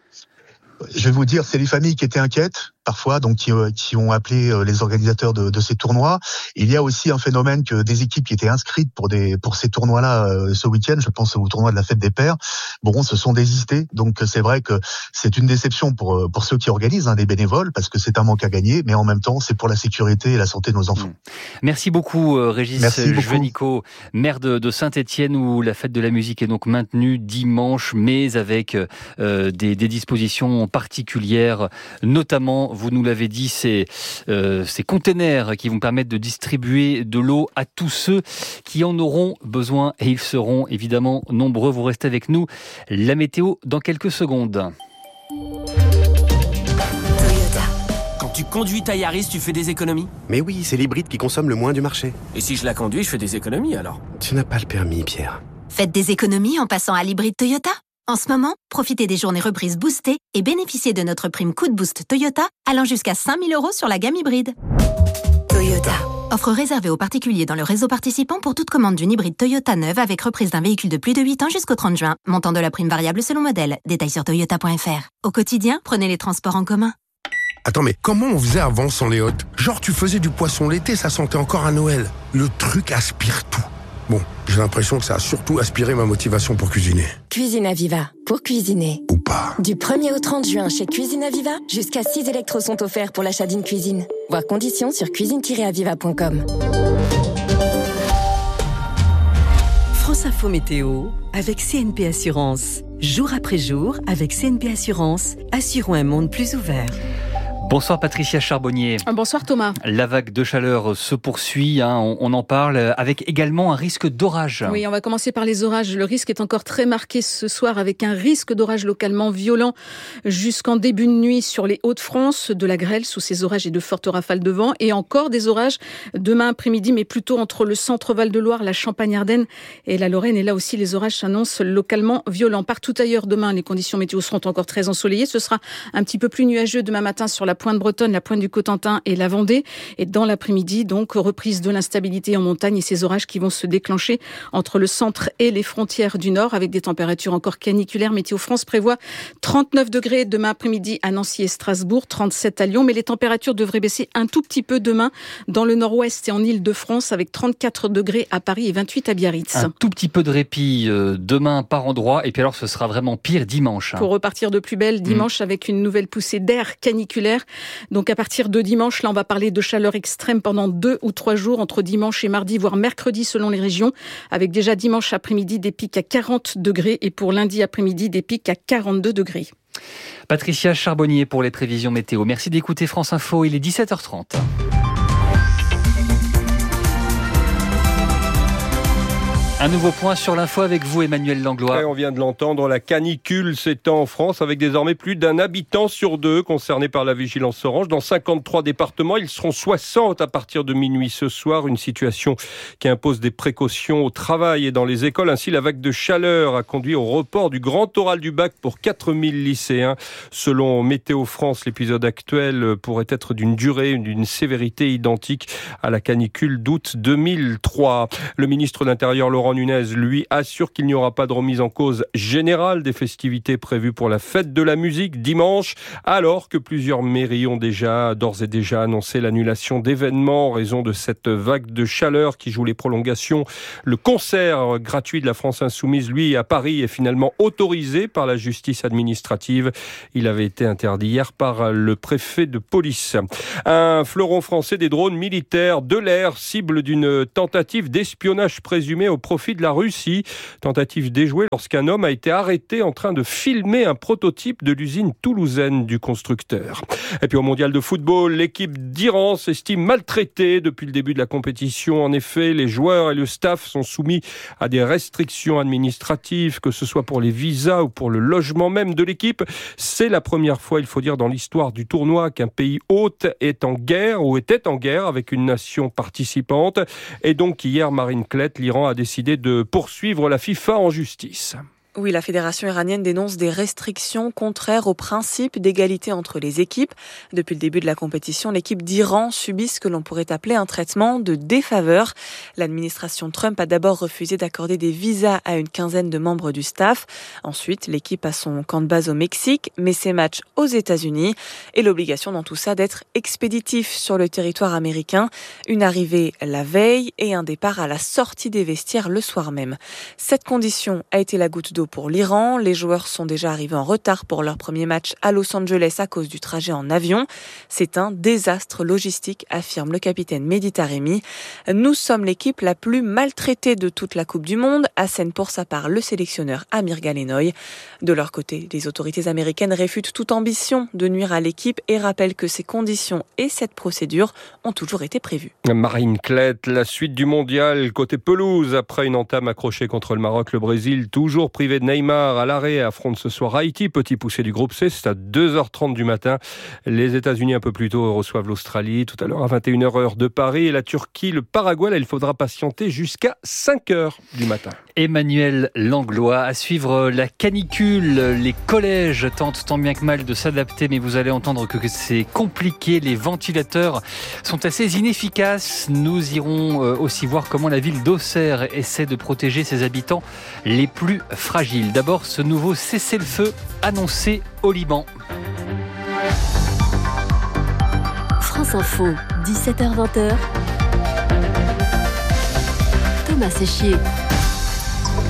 Je vais vous dire, c'est les familles qui étaient inquiètes parfois, donc qui ont appelé les organisateurs de ces tournois. Il y a aussi un phénomène que des équipes qui étaient inscrites pour ces tournois-là ce week-end, je pense au tournoi de la fête des pères, se sont désistés. Donc c'est vrai que c'est une déception pour ceux qui organisent, des bénévoles, parce que c'est un manque à gagner, mais en même temps c'est pour la sécurité et la santé de nos enfants. Merci beaucoup Régis Juanico, maire de Saint-Étienne, où la fête de la musique est donc maintenue dimanche, mais avec des dispositions particulières, notamment, vous nous l'avez dit, ces containers qui vont permettre de distribuer de l'eau à tous ceux qui en auront besoin, et ils seront évidemment nombreux. Vous restez avec nous. La météo dans quelques secondes. Quand tu conduis ta Yaris, tu fais des économies ? Mais oui, c'est l'hybride qui consomme le moins du marché. Et si je la conduis, je fais des économies alors ? Tu n'as pas le permis, Pierre. Faites des économies en passant à l'hybride Toyota. En ce moment, profitez des journées reprises boostées et bénéficiez de notre prime Coup de Boost Toyota allant jusqu'à 5 000 € sur la gamme hybride. Toyota. Offre réservée aux particuliers dans le réseau participant pour toute commande d'une hybride Toyota neuve avec reprise d'un véhicule de plus de 8 ans jusqu'au 30 juin. Montant de la prime variable selon modèle. Détails sur toyota.fr. Au quotidien, prenez les transports en commun. Attends, mais comment on faisait avant sans les hôtes ? Genre, tu faisais du poisson l'été, ça sentait encore à Noël. Le truc aspire tout. Bon, j'ai l'impression que ça a surtout aspiré ma motivation pour cuisiner. Cuisine Aviva, pour cuisiner. Ou pas. Du 1er au 30 juin chez Cuisine Aviva, jusqu'à 6 électros sont offerts pour l'achat d'une cuisine. Voir conditions sur cuisine-aviva.com. France Info Météo avec CNP Assurance. Jour après jour, avec CNP Assurance, assurons un monde plus ouvert. Bonsoir Patricia Charbonnier. Bonsoir Thomas. La vague de chaleur se poursuit, on en parle, avec également un risque d'orage. Oui, on va commencer par les orages. Le risque est encore très marqué ce soir avec un risque d'orage localement violent jusqu'en début de nuit sur les Hauts-de-France, de la grêle sous ces orages et de fortes rafales de vent, et encore des orages demain après-midi, mais plutôt entre le centre Val-de-Loire, la Champagne-Ardenne et la Lorraine. Et là aussi, les orages s'annoncent localement violents. Partout ailleurs, demain, les conditions météo seront encore très ensoleillées. Ce sera un petit peu plus nuageux demain matin sur la pointe bretonne, la pointe du Cotentin et la Vendée. Et dans l'après-midi, donc, reprise de l'instabilité en montagne et ces orages qui vont se déclencher entre le centre et les frontières du nord avec des températures encore caniculaires. Météo France prévoit 39 degrés demain après-midi à Nancy et Strasbourg, 37 à Lyon. Mais les températures devraient baisser un tout petit peu demain dans le nord-ouest et en Île-de-France avec 34 degrés à Paris et 28 à Biarritz. Un tout petit peu de répit demain par endroit et puis alors ce sera vraiment pire dimanche. Pour repartir de plus belle dimanche avec une nouvelle poussée d'air caniculaire. Donc à partir de dimanche, là on va parler de chaleur extrême pendant 2 ou 3 jours entre dimanche et mardi, voire mercredi selon les régions, avec déjà dimanche après-midi des pics à 40 degrés et pour lundi après-midi des pics à 42 degrés. Patricia Charbonnier pour les prévisions météo. Merci d'écouter France Info, il est 17h30. Un nouveau point sur l'info avec vous, Emmanuel Langlois. Et on vient de l'entendre, la canicule s'étend en France avec désormais plus d'un habitant sur 2 concerné par la vigilance orange. Dans 53 départements, ils seront 60 à partir de minuit ce soir. Une situation qui impose des précautions au travail et dans les écoles. Ainsi, la vague de chaleur a conduit au report du grand oral du bac pour 4000 lycéens. Selon Météo France, l'épisode actuel pourrait être d'une durée, d'une sévérité identique à la canicule d'août 2003. Le ministre de l'Intérieur, Laurent Nunez, lui, assure qu'il n'y aura pas de remise en cause générale des festivités prévues pour la fête de la musique dimanche, alors que plusieurs mairies ont d'ores et déjà annoncé l'annulation d'événements en raison de cette vague de chaleur qui joue les prolongations. Le concert gratuit de la France Insoumise, lui, à Paris, est finalement autorisé par la justice administrative. Il avait été interdit hier par le préfet de police. Un fleuron français des drones militaires de l'air, cible d'une tentative d'espionnage présumée au profit de la Russie. Tentative déjouée lorsqu'un homme a été arrêté en train de filmer un prototype de l'usine toulousaine du constructeur. Et puis au mondial de football, l'équipe d'Iran s'estime maltraitée depuis le début de la compétition. En effet, les joueurs et le staff sont soumis à des restrictions administratives, que ce soit pour les visas ou pour le logement même de l'équipe. C'est la première fois, il faut dire, dans l'histoire du tournoi qu'un pays hôte est en guerre ou était en guerre avec une nation participante. Et donc hier, Marine Klett, l'Iran a décidé de poursuivre la FIFA en justice. Oui, la fédération iranienne dénonce des restrictions contraires au principe d'égalité entre les équipes. Depuis le début de la compétition, l'équipe d'Iran subit ce que l'on pourrait appeler un traitement de défaveur. L'administration Trump a d'abord refusé d'accorder des visas à une quinzaine de membres du staff. Ensuite, l'équipe a son camp de base au Mexique, mais ses matchs aux États-Unis. Et l'obligation dans tout ça d'être expéditif sur le territoire américain. Une arrivée la veille et un départ à la sortie des vestiaires le soir même. Cette condition a été la goutte d'eau pour l'Iran. Les joueurs sont déjà arrivés en retard pour leur premier match à Los Angeles à cause du trajet en avion. C'est un désastre logistique, affirme le capitaine Mehdi Taremi. Nous sommes l'équipe la plus maltraitée de toute la Coupe du Monde, assène pour sa part le sélectionneur Amir Galenoy. De leur côté, les autorités américaines réfutent toute ambition de nuire à l'équipe et rappellent que ces conditions et cette procédure ont toujours été prévues. Marine Klett, la suite du mondial côté pelouse après une entame accrochée contre le Maroc, le Brésil, toujours privé de Neymar à l'arrêt, affronte ce soir Haïti, petit poussé du groupe C, c'est à 2h30 du matin. Les États-Unis un peu plus tôt reçoivent l'Australie, tout à l'heure à 21h heure de Paris, et la Turquie, le Paraguay, là, il faudra patienter jusqu'à 5h du matin. Emmanuel Langlois, à suivre la canicule, les collèges tentent tant bien que mal de s'adapter, mais vous allez entendre que c'est compliqué, les ventilateurs sont assez inefficaces. Nous irons aussi voir comment la ville d'Auxerre essaie de protéger ses habitants les plus fragiles. D'abord, ce nouveau cessez-le-feu annoncé au Liban. France Info, 17h-20h. Thomas Séchier.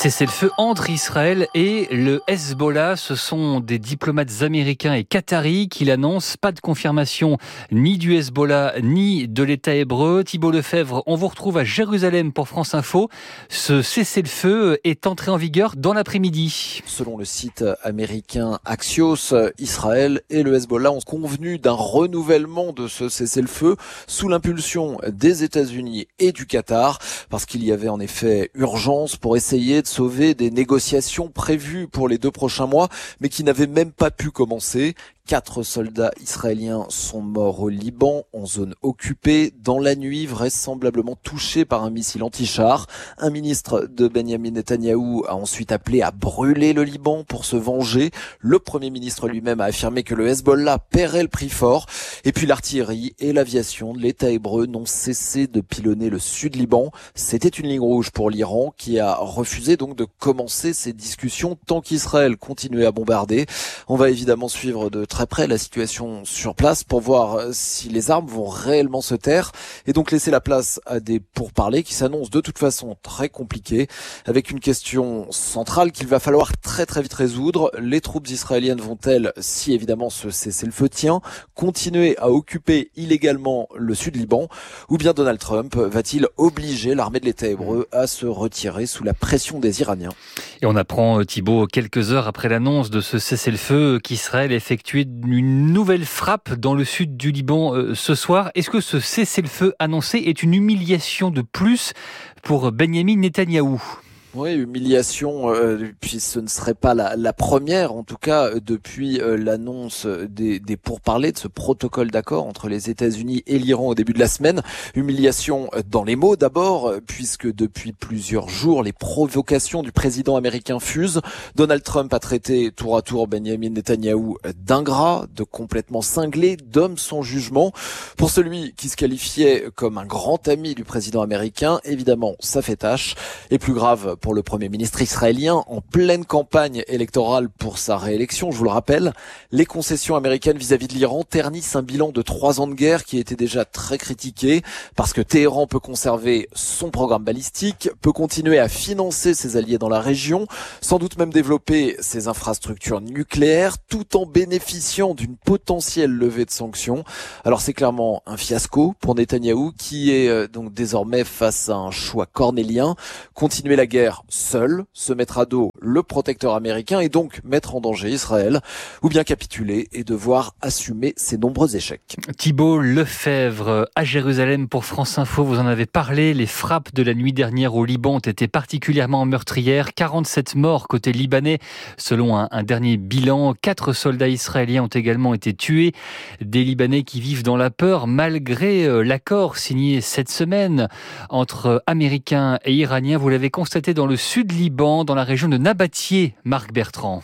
Cessez-le-feu entre Israël et le Hezbollah. Ce sont des diplomates américains et qataris qui l'annoncent. Pas de confirmation ni du Hezbollah ni de l'État hébreu. Thibault Lefebvre, on vous retrouve à Jérusalem pour France Info. Ce cessez-le-feu est entré en vigueur dans l'après-midi. Selon le site américain Axios, Israël et le Hezbollah ont convenu d'un renouvellement de ce cessez-le-feu sous l'impulsion des États-Unis et du Qatar, parce qu'il y avait en effet urgence pour essayer de sauver des négociations prévues pour les 2 prochains mois, mais qui n'avaient même pas pu commencer. 4 soldats israéliens sont morts au Liban, en zone occupée, dans la nuit, vraisemblablement touchés par un missile anti-char. Un ministre de Benjamin Netanyahou a ensuite appelé à brûler le Liban pour se venger. Le Premier ministre lui-même a affirmé que le Hezbollah paierait le prix fort. Et puis l'artillerie et l'aviation de l'État hébreu n'ont cessé de pilonner le sud Liban. C'était une ligne rouge pour l'Iran, qui a refusé donc de commencer ces discussions tant qu'Israël continuait à bombarder. On va évidemment suivre de très près la situation sur place pour voir si les armes vont réellement se taire et donc laisser la place à des pourparlers qui s'annoncent de toute façon très compliqués, avec une question centrale qu'il va falloir très très vite résoudre. Les troupes israéliennes vont-elles, si évidemment ce cessez-le-feu tient, continuer à occuper illégalement le sud Liban, ou bien Donald Trump va-t-il obliger l'armée de l'État hébreu à se retirer sous la pression des Iraniens? Et on apprend, Thibault, quelques heures après l'annonce de ce cessez-le-feu, qu'Israël effectuait une nouvelle frappe dans le sud du Liban ce soir. Est-ce que ce cessez-le-feu annoncé est une humiliation de plus pour Benjamin Netanyahou ? Oui, humiliation, puis ce ne serait pas la première, en tout cas, depuis l'annonce des pourparlers de ce protocole d'accord entre les États-Unis et l'Iran au début de la semaine. Humiliation dans les mots d'abord, puisque depuis plusieurs jours, les provocations du président américain fusent. Donald Trump a traité tour à tour Benjamin Netanyahou d'ingrat, de complètement cinglé, d'homme sans jugement. Pour celui qui se qualifiait comme un grand ami du président américain, évidemment, ça fait tâche. Et plus grave, pour le Premier ministre israélien, en pleine campagne électorale pour sa réélection, je vous le rappelle, les concessions américaines vis-à-vis de l'Iran ternissent un bilan de 3 ans de guerre qui était déjà très critiqué, parce que Téhéran peut conserver son programme balistique, peut continuer à financer ses alliés dans la région, sans doute même développer ses infrastructures nucléaires, tout en bénéficiant d'une potentielle levée de sanctions. Alors c'est clairement un fiasco pour Netanyahou, qui est donc désormais face à un choix cornélien: continuer la guerre seul, se mettre à dos le protecteur américain et donc mettre en danger Israël, ou bien capituler et devoir assumer ses nombreux échecs. Thibault Lefebvre à Jérusalem pour France Info, vous en avez parlé, les frappes de la nuit dernière au Liban ont été particulièrement meurtrières, 47 morts côté libanais selon un dernier bilan, 4 soldats israéliens ont également été tués, des Libanais qui vivent dans la peur malgré l'accord signé cette semaine entre Américains et Iraniens. Vous l'avez constaté dans le sud Liban, dans la région de Nabatieh, Marc Bertrand.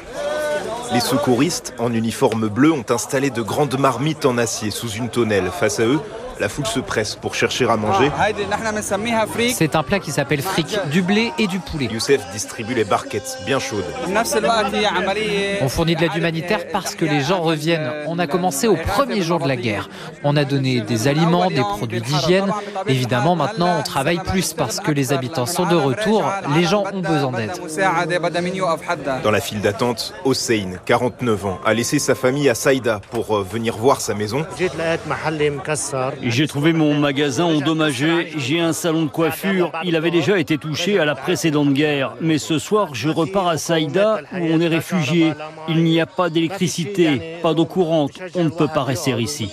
Les secouristes, en uniforme bleu, ont installé de grandes marmites en acier sous une tonnelle. Face à eux, la foule se presse pour chercher à manger. C'est un plat qui s'appelle fric, du blé et du poulet. Youssef distribue les barquettes bien chaudes. On fournit de l'aide humanitaire parce que les gens reviennent. On a commencé au premier jour de la guerre. On a donné des aliments, des produits d'hygiène. Évidemment, maintenant, on travaille plus parce que les habitants sont de retour. Les gens ont besoin d'aide. Dans la file d'attente, Hossein, 49 ans, a laissé sa famille à Saïda pour venir voir sa maison. J'ai trouvé mon magasin endommagé, j'ai un salon de coiffure, il avait déjà été touché à la précédente guerre. Mais ce soir, je repars à Saïda où on est réfugiés. Il n'y a pas d'électricité, pas d'eau courante, on ne peut pas rester ici.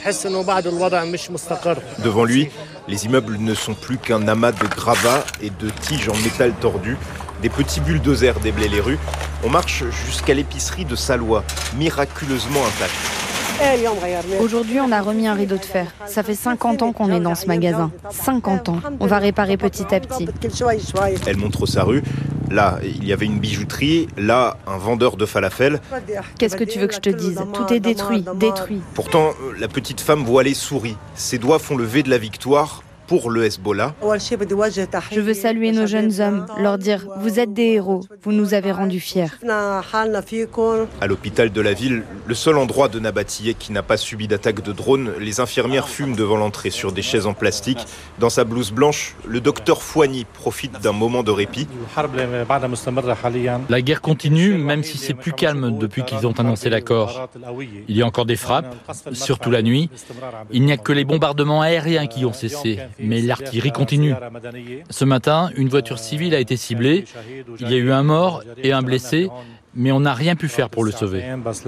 Devant lui, les immeubles ne sont plus qu'un amas de gravats et de tiges en métal tordu. Des petits bulldozers déblaient les rues. On marche jusqu'à l'épicerie de Saloua, miraculeusement intacte. Aujourd'hui, on a remis un rideau de fer. Ça fait 50 ans qu'on est dans ce magasin. 50 ans. On va réparer petit à petit. Elle montre sa rue. Là, il y avait une bijouterie. Là, un vendeur de falafel. Qu'est-ce que tu veux que je te dise? Tout est détruit, détruit. Pourtant, la petite femme voilée sourit. Ses doigts font le V de la victoire. pour le Hezbollah. Je veux saluer nos jeunes hommes, leur dire « Vous êtes des héros, vous nous avez rendus fiers ». À l'hôpital de la ville, le seul endroit de Nabatiyeh qui n'a pas subi d'attaque de drone, les infirmières fument devant l'entrée sur des chaises en plastique. Dans sa blouse blanche, le docteur Fouani profite d'un moment de répit. La guerre continue, même si c'est plus calme depuis qu'ils ont annoncé l'accord. Il y a encore des frappes, surtout la nuit. Il n'y a que les bombardements aériens qui ont cessé, mais l'artillerie continue. Ce matin, une voiture civile a été ciblée. Il y a eu un mort et un blessé, mais on n'a rien pu faire pour le sauver.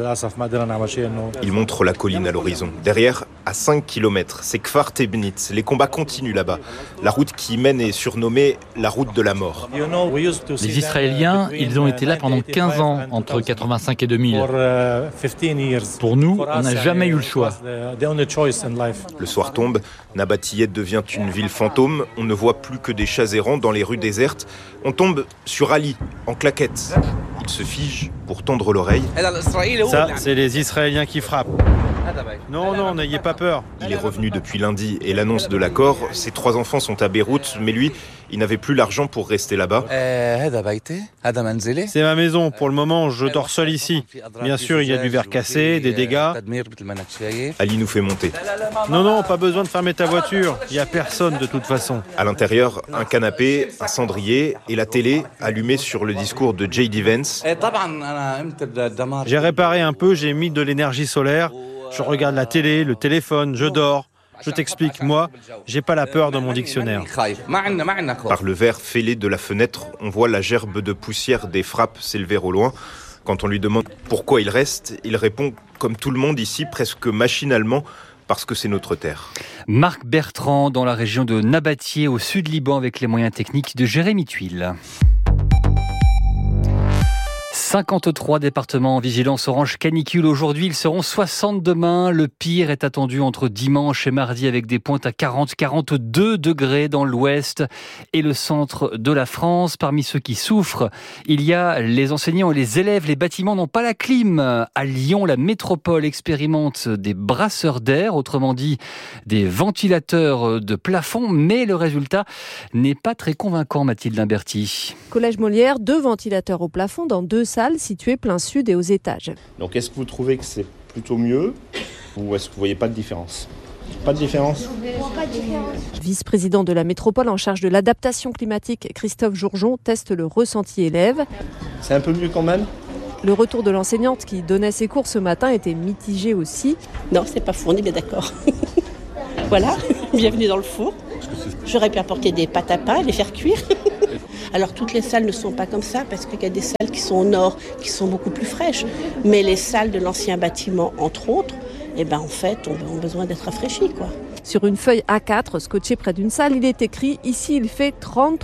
Il montre la colline à l'horizon. Derrière, à 5 km, c'est Kfar Tebnit. Les combats continuent là-bas. La route qui y mène est surnommée la route de la mort. Les Israéliens, ils ont été là pendant 15 ans, entre 85 et 2000. Pour nous, on n'a jamais eu le choix. Le soir tombe, Nabatiyeh devient une ville fantôme. On ne voit plus que des chats errants dans les rues désertes. On tombe sur Ali, en claquette. Il se fige pour tendre l'oreille. Ça, c'est les Israéliens qui frappent. Non, n'ayez pas peur. Il est revenu depuis lundi et l'annonce de l'accord. Ses 3 enfants sont à Beyrouth, mais lui, il n'avait plus l'argent pour rester là-bas. C'est ma maison. Pour le moment, je dors seul ici. Bien sûr, il y a du verre cassé, des dégâts. Ali nous fait monter. Non, pas besoin de fermer ta voiture. Il n'y a personne de toute façon. À l'intérieur, un canapé, un cendrier et la télé allumée sur le discours de J.D. Vance. J'ai réparé un peu, j'ai mis de l'énergie solaire. Je regarde la télé, le téléphone, je dors. Je t'explique, moi, j'ai pas la peur dans mon dictionnaire. Par le verre fêlé de la fenêtre, on voit la gerbe de poussière des frappes s'élever au loin. Quand on lui demande pourquoi il reste, il répond, comme tout le monde ici, presque machinalement, parce que c'est notre terre. Marc Bertrand, dans la région de Nabatiyeh, au sud Liban, avec les moyens techniques de Jérémy Tuile. 53 départements en vigilance orange canicule aujourd'hui, ils seront 60 demain. Le pire est attendu entre dimanche et mardi avec des pointes à 40-42 degrés dans l'ouest et le centre de la France. Parmi ceux qui souffrent, il y a les enseignants et les élèves. Les bâtiments n'ont pas la clim. À Lyon, la métropole expérimente des brasseurs d'air, autrement dit des ventilateurs de plafond, mais le résultat n'est pas très convaincant, Mathilde Imberti. Collège Molière, 2 ventilateurs au plafond dans 2 salles situées plein sud et aux étages. Donc est-ce que vous trouvez que c'est plutôt mieux ou est-ce que vous voyez pas de différence ? Pas de différence ? Pas de différence. Vice-président de la métropole en charge de l'adaptation climatique, Christophe Jourjon, teste le ressenti élève. C'est un peu mieux quand même ? Le retour de l'enseignante qui donnait ses cours ce matin était mitigé aussi. Non, c'est pas fou, on est bien d'accord. Voilà, bienvenue dans le four. J'aurais pu apporter des pâtes à pain et les faire cuire. Alors toutes les salles ne sont pas comme ça parce qu'il y a des salles qui sont au nord, qui sont beaucoup plus fraîches. Mais les salles de l'ancien bâtiment, entre autres, en fait, ont besoin d'être rafraîchies, quoi. Sur une feuille A4 scotchée près d'une salle, il est écrit « Ici, il fait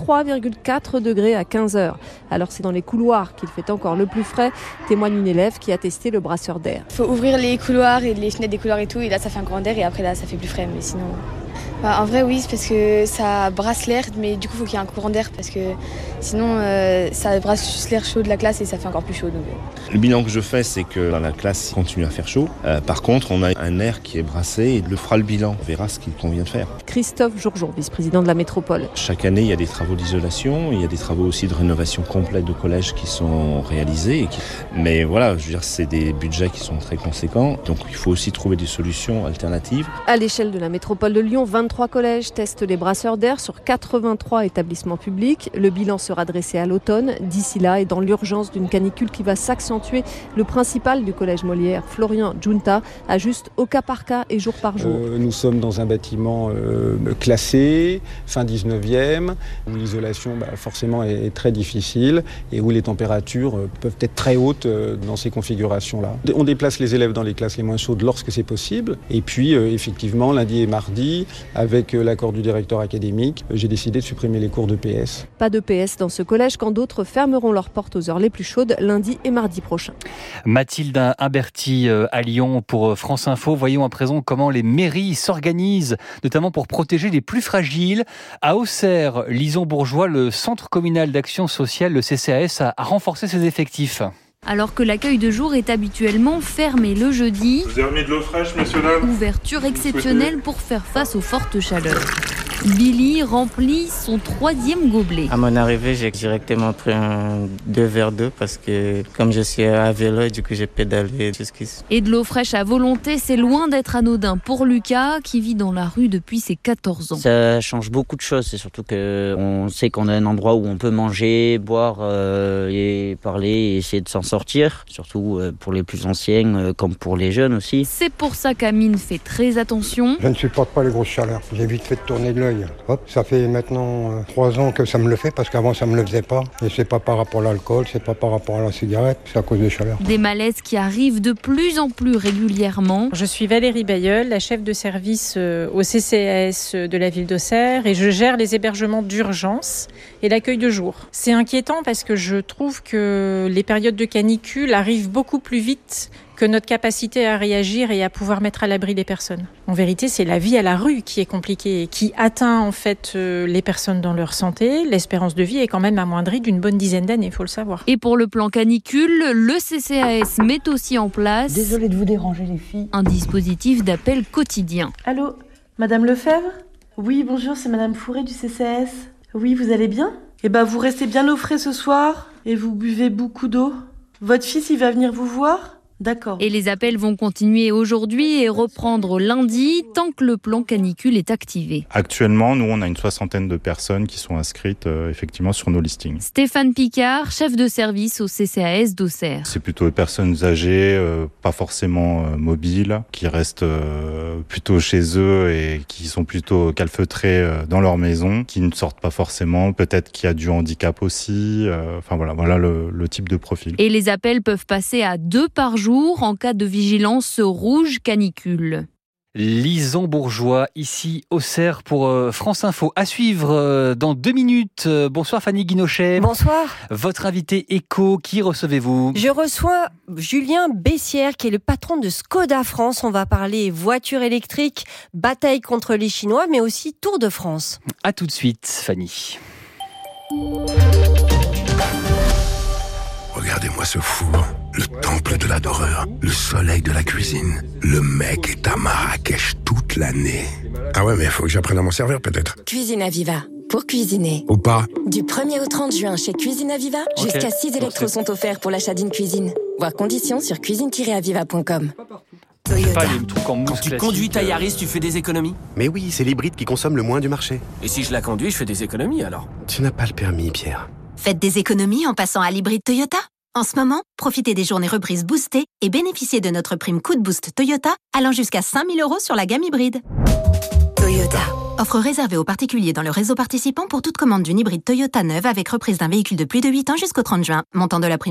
33,4 degrés à 15 heures ». Alors c'est dans les couloirs qu'il fait encore le plus frais, témoigne une élève qui a testé le brasseur d'air. Il faut ouvrir les couloirs et les fenêtres des couloirs et tout, et là ça fait un courant d'air et après là ça fait plus frais, mais sinon... en vrai oui, c'est parce que ça brasse l'air, mais du coup il faut qu'il y ait un courant d'air parce que sinon ça brasse juste l'air chaud de la classe et ça fait encore plus chaud. Donc... Le bilan que je fais, c'est que dans la classe il continue à faire chaud. Par contre, on a un air qui est brassé et le fera le bilan. On verra ce qu'il convient de faire. Christophe Jourjon, vice-président de la métropole. Chaque année, il y a des travaux d'isolation, il y a des travaux aussi de rénovation complète de collèges qui sont réalisés. Mais voilà, je veux dire, c'est des budgets qui sont très conséquents. Donc il faut aussi trouver des solutions alternatives. À l'échelle de la métropole de Lyon, 23 collèges testent les brasseurs d'air sur 83 établissements publics. Le bilan sera dressé à l'automne. D'ici là, et dans l'urgence d'une canicule qui va s'accentuer, le principal du collège Molière, Florian Junta, ajuste au cas par cas et jour par jour. Nous sommes dans un bâtiment classé, fin 19e, où l'isolation forcément est très difficile et où les températures peuvent être très hautes dans ces configurations-là. On déplace les élèves dans les classes les moins chaudes lorsque c'est possible. Et puis, effectivement, lundi et mardi, avec l'accord du directeur académique, j'ai décidé de supprimer les cours de PS. Pas de PS dans ce collège quand d'autres fermeront leurs portes aux heures les plus chaudes lundi et mardi prochain. Mathilde Imberti à Lyon pour France Info. Voyons à présent comment les mairies s'organisent, notamment pour protéger les plus fragiles. À Auxerre, Lison-Bourgeois, le centre communal d'action sociale, le CCAS, a renforcé ses effectifs. Alors que l'accueil de jour est habituellement fermé le jeudi. Vous avez remis de l'eau fraîche, messieurs, dames ? Ouverture exceptionnelle pour faire face aux fortes chaleurs. Billy remplit son 3e gobelet. À mon arrivée, j'ai directement pris 2 verres d'eau parce que comme je suis à vélo, du coup j'ai pédalé jusqu'ici. Et de l'eau fraîche à volonté, c'est loin d'être anodin pour Lucas qui vit dans la rue depuis ses 14 ans. Ça change beaucoup de choses, c'est surtout qu'on sait qu'on a un endroit où on peut manger, boire et parler et essayer de s'en sortir, surtout pour les plus anciens comme pour les jeunes aussi. C'est pour ça qu'Amine fait très attention. Je ne supporte pas les grosses chaleurs, j'ai vite fait de tourner de l'œil. Hop, ça fait maintenant 3 ans que ça me le fait parce qu'avant ça me le faisait pas. Et c'est pas par rapport à l'alcool, c'est pas par rapport à la cigarette, c'est à cause des chaleurs. Des malaises qui arrivent de plus en plus régulièrement. Je suis Valérie Bayeul, la chef de service au CCAS de la ville d'Auxerre et je gère les hébergements d'urgence et l'accueil de jour. C'est inquiétant parce que je trouve que les périodes de canicule arrivent beaucoup plus vite que notre capacité à réagir et à pouvoir mettre à l'abri les personnes. En vérité, c'est la vie à la rue qui est compliquée, qui atteint en fait les personnes dans leur santé. L'espérance de vie est quand même amoindrie d'une bonne dizaine d'années, il faut le savoir. Et pour le plan canicule, le CCAS met aussi en place... Désolée de vous déranger les filles. ...un dispositif d'appel quotidien. Allô, Madame Lefebvre ? Oui, bonjour, c'est Madame Fourré du CCAS. Oui, vous allez bien ? Eh ben, vous restez bien au frais ce soir et vous buvez beaucoup d'eau. Votre fils, il va venir vous voir ? D'accord. Et les appels vont continuer aujourd'hui et reprendre lundi tant que le plan canicule est activé. Actuellement, nous, on a une 60aine de personnes qui sont inscrites effectivement sur nos listings. Stéphane Picard, chef de service au CCAS d'Auxerre. C'est plutôt des personnes âgées, pas forcément mobiles, qui restent plutôt chez eux et qui sont plutôt calfeutrés dans leur maison, qui ne sortent pas forcément, peut-être qu'il y a du handicap aussi. Enfin voilà le type de profil. Et les appels peuvent passer à 2 par jour en cas de vigilance rouge canicule. Lison Bourgeois, ici Auxerre pour France Info. À suivre dans 2 minutes. Bonsoir Fanny Guinochet. Bonsoir. Votre invité éco, qui recevez-vous ? Je reçois Julien Bessière qui est le patron de Skoda France. On va parler voiture électrique, bataille contre les Chinois, mais aussi Tour de France. À tout de suite Fanny. Regardez-moi ce four, le temple de l'adoreur, le soleil de la cuisine. Le mec est à Marrakech toute l'année. Ah ouais, mais il faut que j'apprenne à m'en servir peut-être. Cuisine Aviva, pour cuisiner. Ou pas. Du 1er au 30 juin chez Cuisine Aviva, jusqu'à 6 électros sont offerts pour l'achat d'une cuisine. Voir conditions sur cuisine-aviva.com. Toyota. Quand tu conduis ta Yaris, tu fais des économies ? Mais oui, c'est l'hybride qui consomme le moins du marché. Et si je la conduis, je fais des économies alors ? Tu n'as pas le permis, Pierre. Faites des économies en passant à l'hybride Toyota. En ce moment, profitez des journées reprises boostées et bénéficiez de notre prime coup de boost Toyota allant jusqu'à 5 000 € sur la gamme hybride. Toyota. Offre réservée aux particuliers dans le réseau participant pour toute commande d'une hybride Toyota neuve avec reprise d'un véhicule de plus de 8 ans jusqu'au 30 juin. Montant de la prime